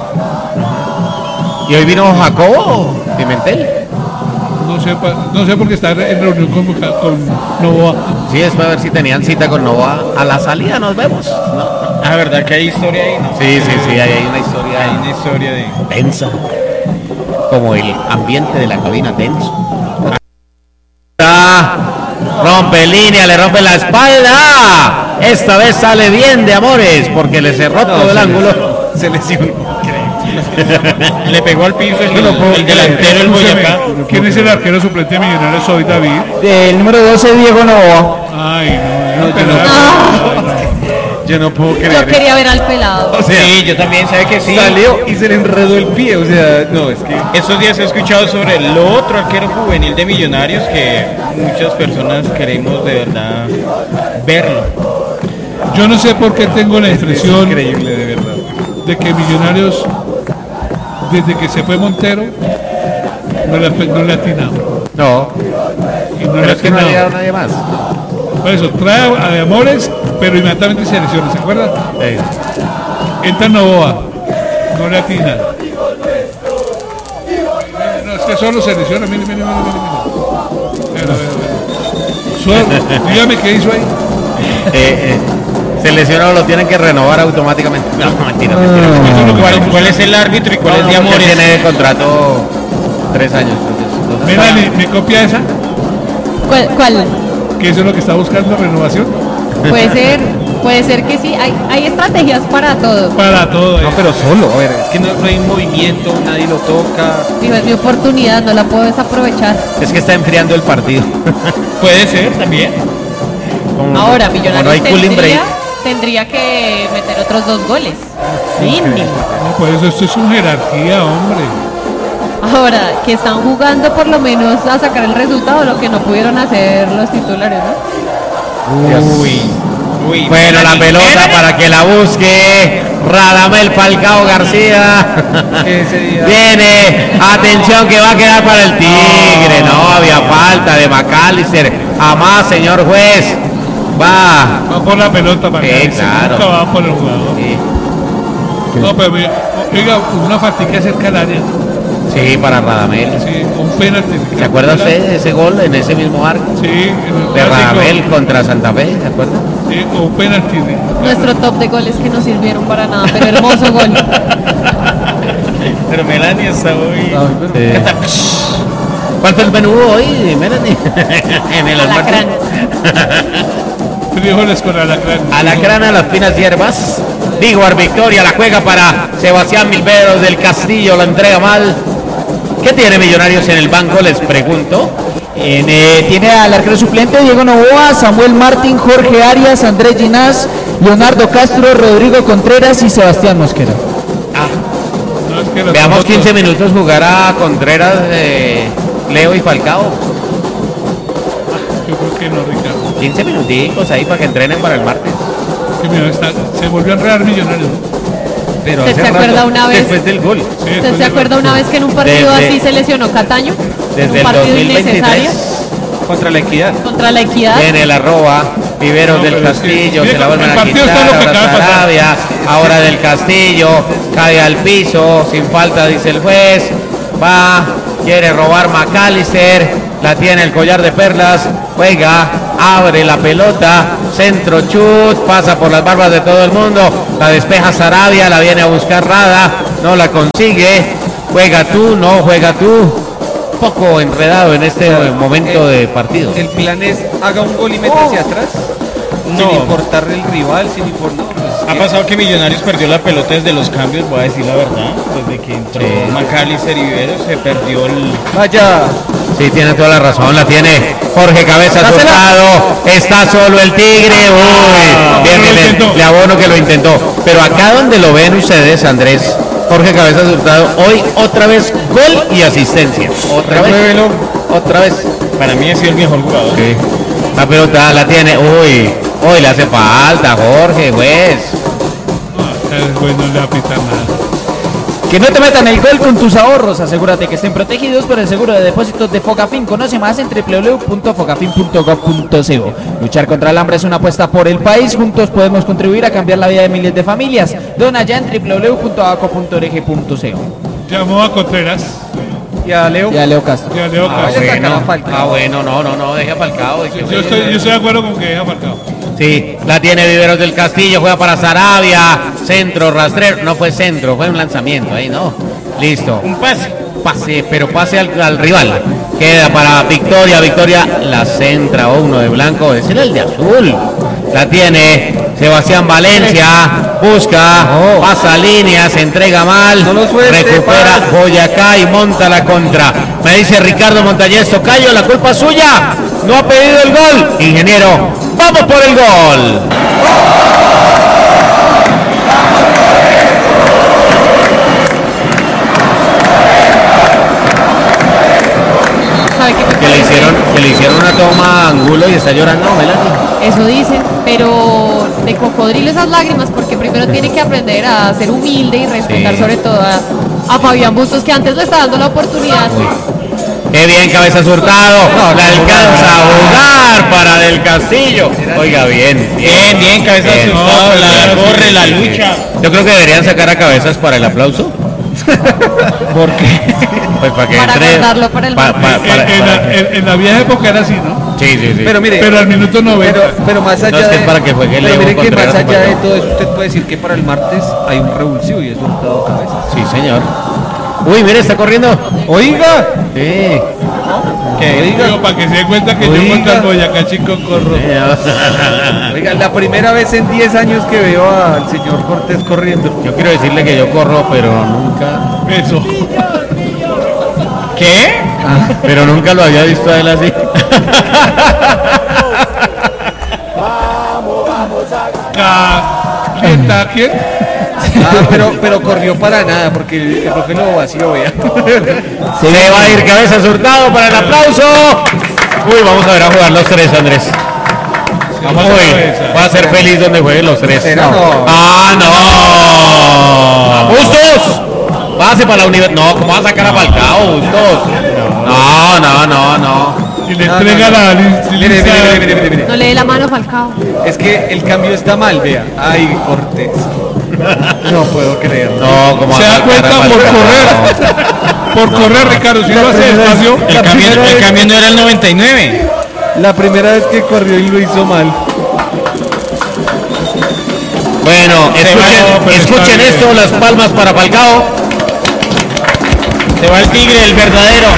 ¿Y hoy vino Jacobo Pimentel? No sé, pa- no sé porque está en reunión con, con Novoa. Sí, es para ver si tenían cita con Nova. A la salida nos vemos. ¿no? Ah, verdad que hay historia ahí, ¿no? Sí, sí, sí, ahí hay una historia. Hay una historia de... tensa. Como el ambiente de la cabina tenso. Ah, rompe línea, le rompe la espalda. Esta vez sale bien de Amores porque le cerró todo el ángulo. Se lesionó. Le pegó al piso el, el delantero, el Boyacá. ¿Quién es el arquero suplente de Millonarios hoy, David? El número doce, Diego Novoa. Ay, no, No, no, yo no pelado. Yo no puedo creer. Yo quería ver al pelado. O sea, Sí, yo también, ¿sabe que sí? salió y se le enredó el pie. O sea, no, es que. Estos días he escuchado sobre lo otro arquero juvenil de Millonarios que muchas personas queremos de verdad verlo. Yo no sé por qué tengo la impresión Increíble, de verdad. de que Millonarios, desde que se fue Montero, no le, ha- no le ha atinado. No, Y no le pero ha es que no ha atinado. llegado nadie más. Por eso, trae a de Amores, pero inmediatamente se lesiona, ¿se acuerdan? Eh, Entra Novoa, no le atina. No, es que solo se lesiona, mire, mire, mire, mire. mire. Mira, mira, mira. Solo- dígame qué hizo ahí. eh, eh, se lesionó, lo tienen que renovar automáticamente. No, mentira, mentira. Eso es lo que ¿Cuál, estamos- cuál es el árbitro y cuál No, es de porque Amores? tiene contrato tres años. entonces, ¿dónde está? Mira, mi, mi copia esa, ¿Cuál? cuál? que eso es lo que está buscando, renovación. Puede ser, puede ser que sí. Hay, hay estrategias para todo. Para todo. No, eh. pero solo. A ver, es que no, no hay movimiento, nadie lo toca. Digo, es mi oportunidad, no la puedo desaprovechar. Es que está enfriando el partido. Puede ser también. Como- Ahora, como Millonarios no hay cooling tendría, break. tendría que meter otros dos goles. Mínimo. No, por eso esto es una jerarquía, hombre. Ahora, que están jugando por lo menos a sacar el resultado, lo que no pudieron hacer los titulares, ¿no? Uy, uy. Bueno, la pelota para que la busque Radamel Falcao García. Ese día. Viene, atención que va a quedar para el Tigre. No, había falta de Macalister. A más, señor juez. Va. Va por la pelota para Sí, que claro. nunca va por el jugador. Sí, No, pero mira, oiga, una faltica cerca al área. sí, para Radamel. Sí, un penalti. ¿Se acuerda usted de ese gol en ese mismo arco? Sí, en el De clásico. Radamel contra Santa Fe, ¿se acuerda? Sí, un penalti. Nuestro top de goles que no sirvieron para nada, pero hermoso gol. Pero Melania está hoy. ¿Cuál fue el menú hoy, Melanie? En el almuerzo. Alacrán. Frijoles con alacrán. Alacrán a las finas hierbas. Diguar Victoria la juega para Sebastián Milveros del Castillo, la entrega mal. ¿Qué tiene Millonarios en el banco? Les pregunto. En, eh, tiene al arquero suplente Diego Novoa, Samuel Martín, Jorge Arias, Andrés Ginás, Leonardo Castro, Rodrigo Contreras y Sebastián Mosquera. No, es que los Veamos otros- quince minutos jugar a Contreras, eh, Leo y Falcao. Yo creo que no, Ricardo. quince minuticos ahí para que entrenen para el martes. que mira, está, se volvió a enredar Millonarios. Pero ¿Usted hace se acuerda rato, una vez? después del gol. Sí, ¿Usted se acuerda una vez que en un partido Desde- así se lesionó Cataño? Desde un el partido dos mil innecesario veintitrés Contra la Equidad. contra la Equidad. tiene el arroba, Viveros No, del pero es que- Castillo, mire, se la el vuelven a partido está quitar, lo que ahora acaba de pasar. Sarabia, ahora del Castillo, cae al piso, sin falta dice el juez, va, quiere robar McAllister, la tiene el collar de perlas, juega, abre la pelota, centro chut, pasa por las barbas de todo el mundo, la despeja Sarabia, la viene a buscar Rada, no la consigue, juega tú, no juega tú, poco enredado en este momento de partido. El plan es haga un gol y mete hacia atrás. Sin No. importar el rival, sin importar. No, pues, Ha ¿qué? pasado que Millonarios perdió la pelota desde los cambios, voy a decir la verdad. Desde que entró Sí. McAllister y Viveros se perdió el... Vaya. Sí, tiene toda la razón, la tiene Jorge Cabezas Dásela. Hurtado, está solo el Tigre, uy, bien, bien, bien, le abono que lo intentó, pero acá donde lo ven ustedes, Andrés, Jorge Cabezas Hurtado, hoy otra vez gol y asistencia, otra vez, Repruébelo. otra vez, Para mí ha sido el mejor jugador. sí. La pelota la tiene, uy, hoy le hace falta, Jorge, juez. El güey no le apita nada. Que no te metan el gol con tus ahorros. Asegúrate que estén protegidos por el seguro de depósitos de Fogafín. Conoce más en w w w punto fogafin punto gov punto co. Luchar contra el hambre es una apuesta por el país. Juntos podemos contribuir a cambiar la vida de miles de familias. Dona ya en w w w punto abaco punto org punto co. Llamó a Contreras Y a Leo. Ya Leo Castro. y a Leo Ah, Castro. bueno, ah, bueno, no, no, no, deja Falcao. deje- Yo estoy, yo estoy de acuerdo con que deja marcado. Sí, la tiene Viveros del Castillo, juega para Sarabia, centro, rastrero, no fue centro, fue un lanzamiento ahí, ¿no? Listo. Un pase. Pase, pero pase al, al rival. Queda para Victoria, Victoria la centra, o uno de blanco, ese era el de azul. La tiene Sebastián Valencia, busca, pasa líneas, se entrega mal, No lo suelte, recupera paz. Boyacá y monta la contra. Me dice Ricardo Montañez, Tocayo, la culpa es suya, no ha pedido el gol. Ingeniero, vamos por el gol. ¿Sabe qué me Que le hicieron, que le hicieron una toma a Angulo y está llorando, Melanie. Eso dicen, pero de cocodrilo esas lágrimas, porque primero tiene que aprender a ser humilde y respetar Sí. sobre todo a, a Fabián Bustos, que antes le está dando la oportunidad. Qué bien, Cabezas Hurtado. la alcanza a jugar para Del Castillo. Oiga, bien. Bien, bien, Cabezas Bien. Hurtado, No, la pero- corre, la sí, sí. lucha. Yo creo que deberían sacar a Cabezas para el aplauso. ¿Por qué? Pues para que Para entre. guardarlo para el pa- martes. pa- En, para- en para la, que- en- en la vieja época era así, ¿no? Sí, sí, sí. Pero mire, Pero al minuto noventa. pero, pero más allá No, es que de, es para que juegue pero Leo mire que más Contreras, allá de bueno. todo eso usted puede decir que para el martes hay un revulsivo y es Hurtado Cabezas. Sí, señor. Uy, mire, está corriendo. Oiga, Sí. Que digo, para que se dé cuenta que yo Oiga. contra el Boyacá Chico corro. oiga, la primera vez en diez años que veo al señor Cortés corriendo. Yo quiero decirle que yo corro, pero nunca. Eso. ¿Qué? Pero nunca lo había visto a él así. Ca- ¿Quién está? ¿Quién? Ah, pero, pero corrió para nada porque el, el profe lo vació, vea. Se va a ir Cabezas Hurtado para el aplauso. Uy, vamos a ver a jugar los tres, Andrés. Vamos a ver. Va a ser feliz donde jueguen los tres. ¿Será? No. ¡Ah, no! ¡Bustos! Pase para la universidad. No, ¿cómo va a sacar a Falcao, Bustos? No, no, no, no. Y le entrega la li- Mire, mire, lista. mire, mire, mire, mire. No le dé la mano a Falcao. Es que el cambio está mal, vea. Ay, Cortés. No puedo creerlo. No, ¿cómo va Se a da sacar cuenta a por Falcao? correr. Por correr, Ricardo. Si no hace espacio. El cambio, el cambio no era el noventa y nueve. La primera vez que corrió y lo hizo mal. Bueno, Se va, escuchen, no, pero escuchen está esto, bien. las palmas para Falcao. Se va el Tigre, el verdadero.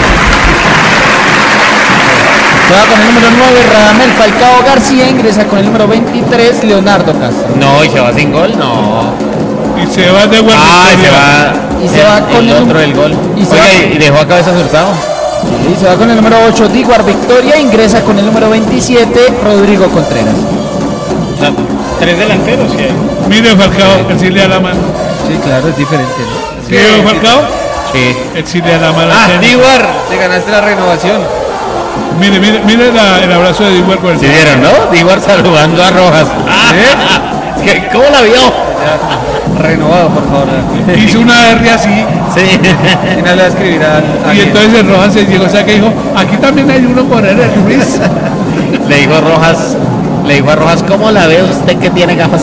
Se va con el número nueve, Radamel Falcao García. Ingresa con el número veintitrés, Leonardo Castro. No, y se va sin gol, no. Y se va de vuelta. Ah, y se va. Y se el, va con el el- otro del gol. y se Oiga, va- y dejó a Cabezas Hurtado. Y se va con el número ocho, Diguar Victoria. Ingresa con el número veintisiete, Rodrigo Contreras. O sea, tres delanteros que hay. Mire, Falcao, decirle a la mano. Sí, claro, es diferente, ¿no? ¿Sí, Falcao? Sí. Decirle a la mano. Ah, Ten- Diguar, te ganaste la renovación. Mire, mire, mire la- el abrazo de Diguar con el. ¿Sí vieron, no? Diguar saludando a Rojas. ¿Cómo la vio? Renovado, por favor. Hizo una R así. Sí. Y no le va a escribir a, a Y entonces el Rojas se llegó, o sea que dijo, aquí también hay uno por R, Luis. Le dijo Rojas, le dijo a Rojas, ¿cómo la ve usted que tiene gafas?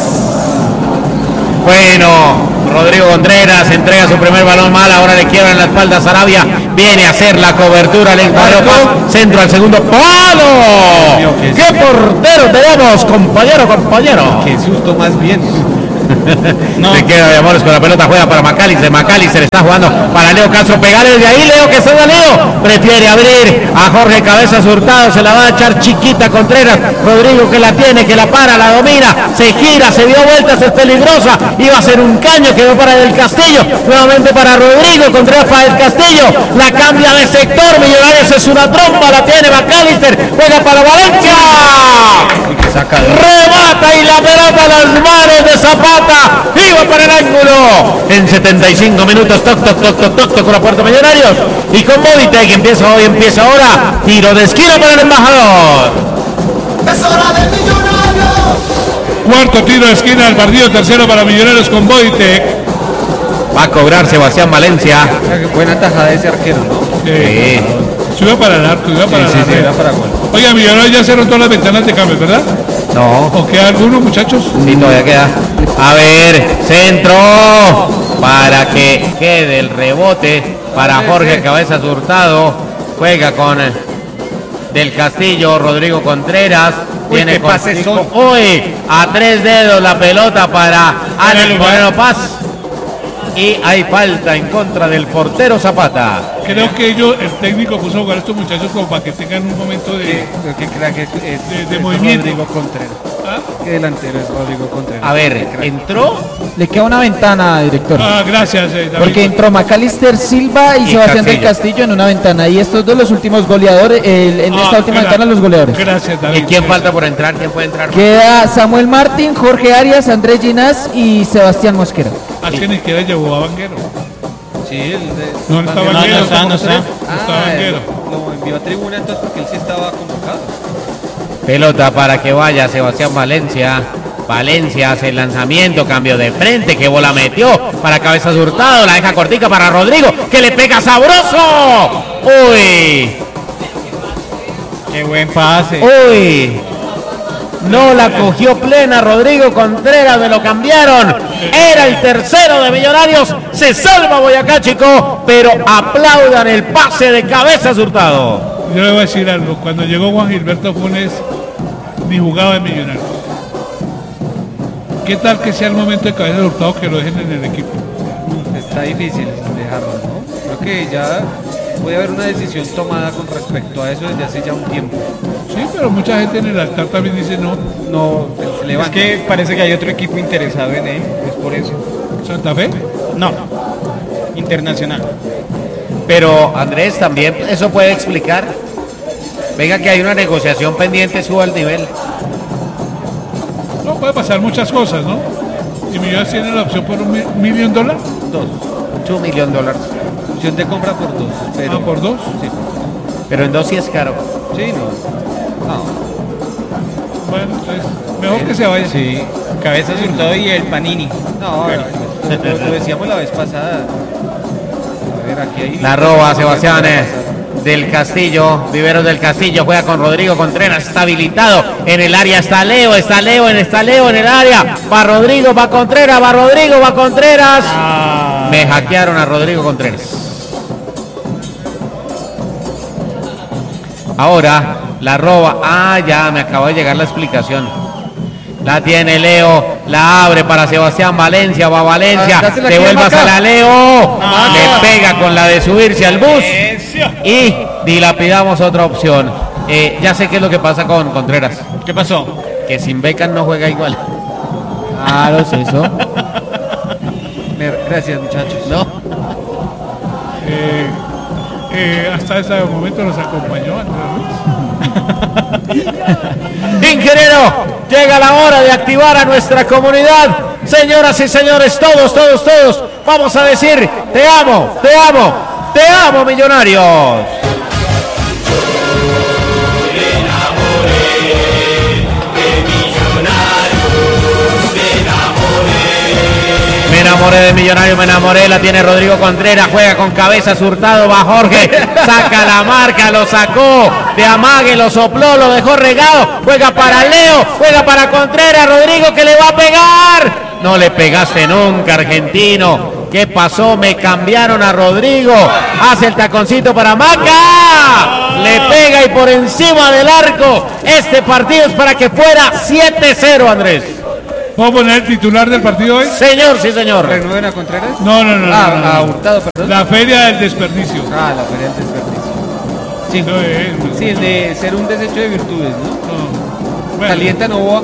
Bueno, Rodrigo Contreras entrega su primer balón mal, ahora le quiebra en la espalda a Sarabia, viene a hacer la cobertura, le encuadró centro al segundo palo. ¡Qué portero tenemos, compañero, compañero! Qué susto más bien. No. Se queda de amores con la pelota, juega para Macalister, Macalister está jugando para Leo Castro, pegarle desde ahí, Leo que se da Leo, prefiere abrir a Jorge Cabezas Hurtado, se la va a echar chiquita Contreras, Rodrigo que la tiene, que la para, la domina, se gira, se dio vueltas, es peligrosa, iba a ser un caño, quedó para Del Castillo, nuevamente para Rodrigo, Contreras para Del Castillo, la cambia de sector, Millonarios es una trompa, la tiene Macalister, juega para Valencia, remata y la pelota a las manos de Zapata, iba para el ángulo en setenta y cinco minutos, toc, toc, toc, toc, toc, toc con la puerta Millonarios y con Movitec empieza hoy, empieza ahora, tiro de esquina para el embajador. Es hora de Millonarios. Cuarto tiro de esquina del partido, tercero para Millonarios con Movitec. Va a cobrar Sebastián Valencia. Buena tajada de ese arquero, ¿no? Sí. Se iba para el arco, iba para sí, la sí, red. era para gol. Oiga, Millonarios ya cerró todas las ventanas de cambio, ¿verdad? No. ¿O queda alguno, muchachos? Sí, todavía queda. A ver, centro para que quede el rebote para Jorge Cabezas Hurtado. Juega con Del Castillo, Rodrigo Contreras. Uy, Tiene qué pases son. Uy, a tres dedos la pelota para Alex Moreno Paz. Y hay falta en contra del portero Zapata. Creo que ellos, el técnico puso a jugar a estos muchachos como para que tengan un momento de, Lo que crack es, es, de, de es movimiento. Rodrigo Contreras. ¿Ah? Qué delantero es Rodrigo Contreras. A ver, entró. Le queda una ventana, director. Ah, gracias, eh, David. Porque entró Macalister Silva y, Y Sebastián Castillo. del Castillo en una ventana. Y estos dos los últimos goleadores, el- en Ah, esta última gra- ventana los goleadores. Gracias, David. ¿Y quién falta por entrar? ¿Quién puede entrar? Queda Samuel Martín, Jorge Arias, Andrés Ginás y Sebastián Mosquera. Ah, es que ni siquiera llevó a Vanguero. Sí, el de... No, no está no, Vanguero. no está, no está. No está Ah, Vanguero. lo envió a tribuna entonces porque él sí estaba convocado. Pelota para que vaya Sebastián Valencia. Valencia hace el lanzamiento, cambio de frente, que bola metió para Cabezas Hurtado, la deja cortica para Rodrigo, que le pega sabroso. Uy, Qué buen pase. uy. No la cogió plena Rodrigo Contreras, me lo cambiaron. Era el tercero de Millonarios. Se salva Boyacá, chico, pero aplaudan el pase de Cabezas Hurtado. Yo le voy a decir algo. Cuando llegó Juan Gilberto Funes, ni jugaba en Millonarios. ¿Qué tal que sea el momento de Cabezas Hurtado que lo dejen en el equipo? Está difícil dejarlo, ¿no? Creo que ya puede haber una decisión tomada con respecto a eso desde hace ya un tiempo. Sí, pero mucha gente en el altar también dice no. No, se levanta. Es que parece que hay otro equipo interesado en él, es por eso. ¿Santa Fe? No, Internacional. Pero Andrés también eso puede explicar. Venga que hay una negociación pendiente, suba el nivel. No, puede pasar muchas cosas, ¿no? Y Millonarios tiene la opción por un mi- millón de dólares. Dos. Un millón de dólares. Opción de compra por dos. Pero, Ah, ¿por dos? Sí. Pero en dos sí es caro. Sí, no. No. Bueno, entonces, mejor que se vaya. Sí. Cabezas Hurtado y el Panini. No, lo, lo decíamos la vez pasada. A ver, aquí hay... La roba Sebastián eh, del Castillo, Viveros del Castillo, juega con Rodrigo Contreras, está habilitado en el área, está Leo, está Leo, en está Leo en el área, va Rodrigo, va Contreras, va Rodrigo, va Contreras. Me hackearon a Rodrigo Contreras. Ahora la roba, ah ya, me acaba de llegar la explicación. La tiene Leo, la abre para Sebastián Valencia, va Valencia, Ah, dásela aquí, devuélvasela a Leo, Ah. le pega con la de subirse al bus y dilapidamos otra opción. Eh, ya sé qué es lo que pasa con Contreras. ¿Qué pasó? Que sin becas no juega igual. Claro, es eso. Gracias, muchachos. No. Eh, eh, hasta ese momento nos acompañó Andrés Luis. Ingeniero, llega la hora de activar a nuestra comunidad. Señoras y señores, todos, todos, todos, vamos a decir, te amo, te amo, te amo, Millonarios. enamoré de Millonario, me enamoré, la tiene Rodrigo Contreras, juega con cabeza, Hurtado, va Jorge, saca la marca, lo sacó de amague, lo sopló, lo dejó regado, juega para Leo, juega para Contreras, Rodrigo que le va a pegar. No le pegaste nunca, argentino. ¿Qué pasó? Me cambiaron a Rodrigo. Hace el taconcito para Maca. Le pega y por encima del arco. Este partido es para que fuera siete cero, Andrés. ¿Puedo poner el titular del partido hoy? Señor, sí, señor. ¿Renueven a Contreras? No, no, no. Ah, no, no, a no. Hurtado, perdón. La feria del desperdicio. Ah, la feria del desperdicio. Sí, Eso es. sí, el de ser un desecho de virtudes, ¿no? No. Bueno, Calienta Novoa.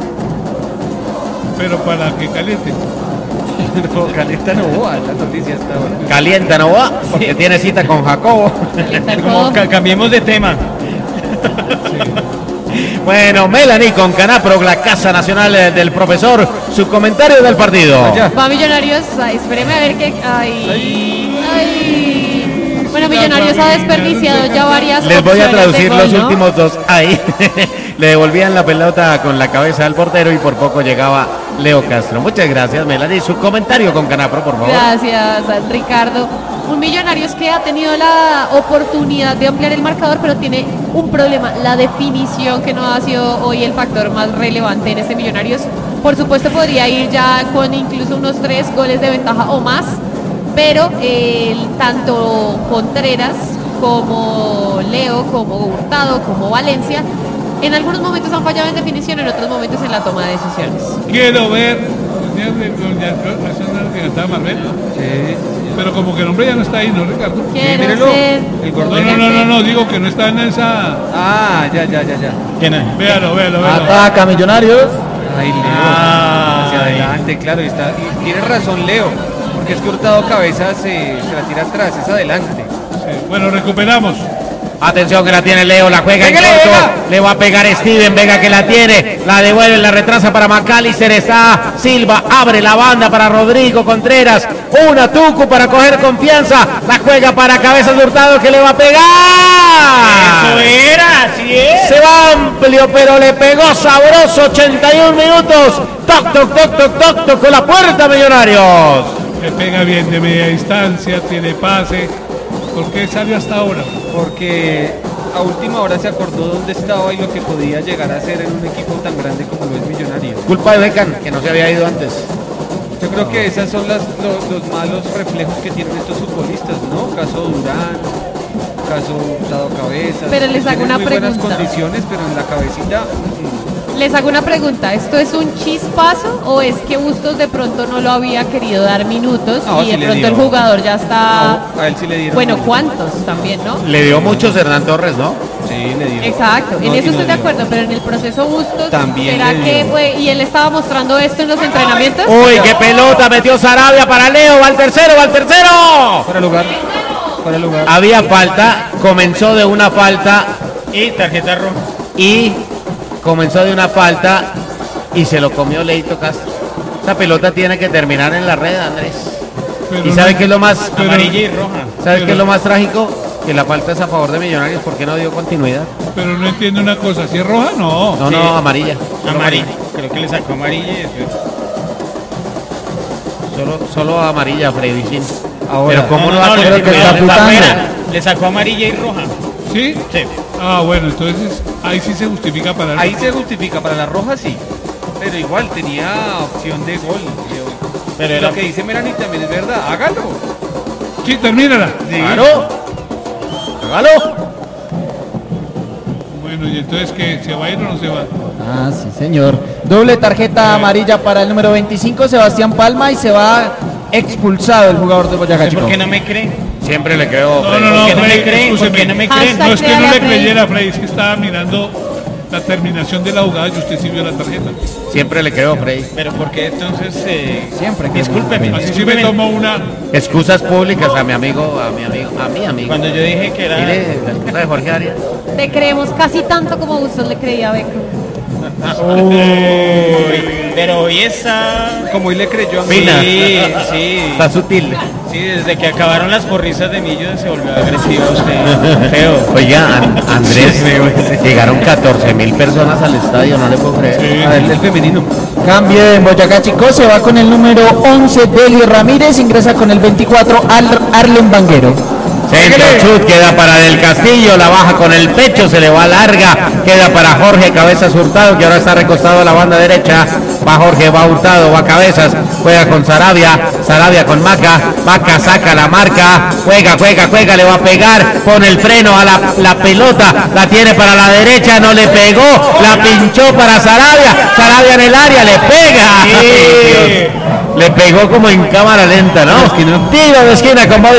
pero para que caliente. No, calienta Novoa, la noticia hasta ahora. Calienta, ¿no va? Porque tiene cita con Jacobo. Como ca- cambiemos de tema. Bueno, Melanie con Canapro, la Casa Nacional eh, del Profesor, su comentario del partido. Va Millonarios, ay, espéreme a ver qué. Ay, ay. Bueno, Millonarios ha desperdiciado ya varias Les voy a opciones traducir de los gol, ¿no? últimos dos. Ahí le devolvían la pelota con la cabeza al portero y por poco llegaba Leo Castro. Muchas gracias, Melanie. Su comentario con Canapro, por favor. Gracias, Ricardo. Un Millonarios que ha tenido la oportunidad de ampliar el marcador, pero tiene un problema, la definición, que no ha sido hoy el factor más relevante en este Millonarios. Por supuesto podría ir ya con incluso unos tres goles de ventaja o más, pero eh, tanto Contreras como Leo, como Hurtado, como Valencia, en algunos momentos han fallado en definición, en otros momentos en la toma de decisiones. Quiero ver. Que cantaba Marvel. Sí. Pero como que el hombre ya no está ahí, ¿no, Ricardo? Quiero Mírelo. ser- El No, gordero. no, no, no, no, digo que no está en esa. Ah, ya, ya, ya, ya. ¿Quién es? Véalo, véalo, véalo. Ataca Millonarios. Ay, Leo. Ah, hacia adelante, claro. Está, y tiene razón Leo, porque es que Hurtado cabeza se, se la tira atrás, es adelante. Sí, bueno, recuperamos. Atención que la tiene Leo, la juega en Pégale, corto, Vega. le va a pegar Steven, Vega que la tiene, la devuelve, la retrasa para McAllister, está Silva, abre la banda para Rodrigo Contreras, una Tucu para coger confianza, la juega para Cabezas de Hurtado que le va a pegar. Eso era, así es. Se va amplio, pero le pegó sabroso, ochenta y un minutos, toc, toc, toc, toc, toc, toc, con la puerta, Millonarios. Le pega bien de media distancia, tiene pase. ¿Por qué salió hasta ahora? Porque a última hora se acordó dónde estaba y lo que podía llegar a ser en un equipo tan grande como lo es Millonarios. Culpa de Beckham, que no se había ido antes. Yo creo que esas son las, los, los malos reflejos que tienen estos futbolistas, ¿no? Caso Durán, caso Hurtado Cabezas. Pero les hago Tienen una muy buenas pregunta. condiciones, pero en la cabecita... mm, Les hago una pregunta, ¿esto es un chispazo o es que Bustos de pronto no lo había querido dar minutos No, y sí de le pronto dio. el jugador ya está... no, a él sí le dieron. Bueno, minutos. ¿cuántos también, no? Le dio muchos Hernán Torres, ¿no? Sí, le dio. Exacto, No, en y eso no estoy de dio. acuerdo, pero en el proceso Bustos, También ¿será le que dio. fue? ¿Y él estaba mostrando esto en los entrenamientos? Uy, qué pelota metió Sarabia para Leo, va al tercero, va al tercero. Para lugar. Para lugar. Había falta, comenzó de una falta Y tarjeta roja. y comenzó de una falta y se lo comió Leito Castro. Esa pelota tiene que terminar en la red, Andrés. Pero ¿Y no- sabe qué es lo más pero- Amarilla y roja. ¿Sabe pero- qué es lo más trágico? Que la falta es a favor de Millonarios porque no dio continuidad. Pero no entiendo una cosa, ¿si es roja? No. No, no, amarilla. Solo Amarilla. Creo que le sacó amarilla y después. Solo, solo amarilla, Freddy. Sí. Ahora. Pero cómo no, no, va a no, tener le- que le- estar le- pitando? afuera. Le sacó amarilla y roja. ¿Sí? Sí. Ah, bueno, entonces ahí sí se justifica para el Ahí se justifica, para la roja sí. Pero igual tenía opción de gol. Leo. Pero Lo era- que dice Melanie también es verdad. Hágalo. Sí, termínala. Claro. Hágalo. Bueno, y entonces que se va a ir o no se va. Ah, sí, señor. Doble tarjeta amarilla para el número veinticinco, Sebastián Palma, y se va expulsado el jugador de Boyacá Chico. ¿Por qué no me cree? Siempre le creo. No, Freddy. no, no, ¿Por qué no me Freddy, creen? ¿Por escúcheme. qué no me creen? No es que no Hashtag le créale a creyera, Freddy, es que estaba mirando la terminación de la jugada y usted sí vio la tarjeta. Siempre le creo, Freddy. Pero ¿por qué entonces? Eh, Siempre que- Discúlpeme. Así sí me discúlpeme. tomo una. Excusas públicas a mi amigo, a mi amigo, a mi amigo. Cuando yo dije que era. Mire, la excusa de Jorge Arias. Te creemos casi tanto como Bustos le creía a Beco. Uy, pero hoy está. Como hoy le creyó a mí. Fina. Sí, sí. Está sutil. Sí, desde que acabaron las porrisas de Millo se volvió agresivo usted. Feo. Oiga, An- Andrés, llegaron catorce mil personas al estadio, no le puedo creer. Ah, el, el femenino. Cambio en Boyacá Chicó, se va con el número once, Delio Ramírez, ingresa con el veinticuatro, Ar Arlen Vanguero. Centro chut, queda para Del Castillo, la baja con el pecho, se le va larga, queda para Jorge Cabezas Hurtado, que ahora está recostado a la banda derecha. Va Jorge, va Hurtado, va Cabezas, juega con Sarabia, Sarabia con Maca, Maca saca la marca, juega, juega, juega, le va a pegar, pone el freno a la, la pelota, la tiene para la derecha, no le pegó, la pinchó para Sarabia, Sarabia en el área, le pega. Sí. Le pegó como en cámara lenta, ¿no? Tiro de esquina con Bobby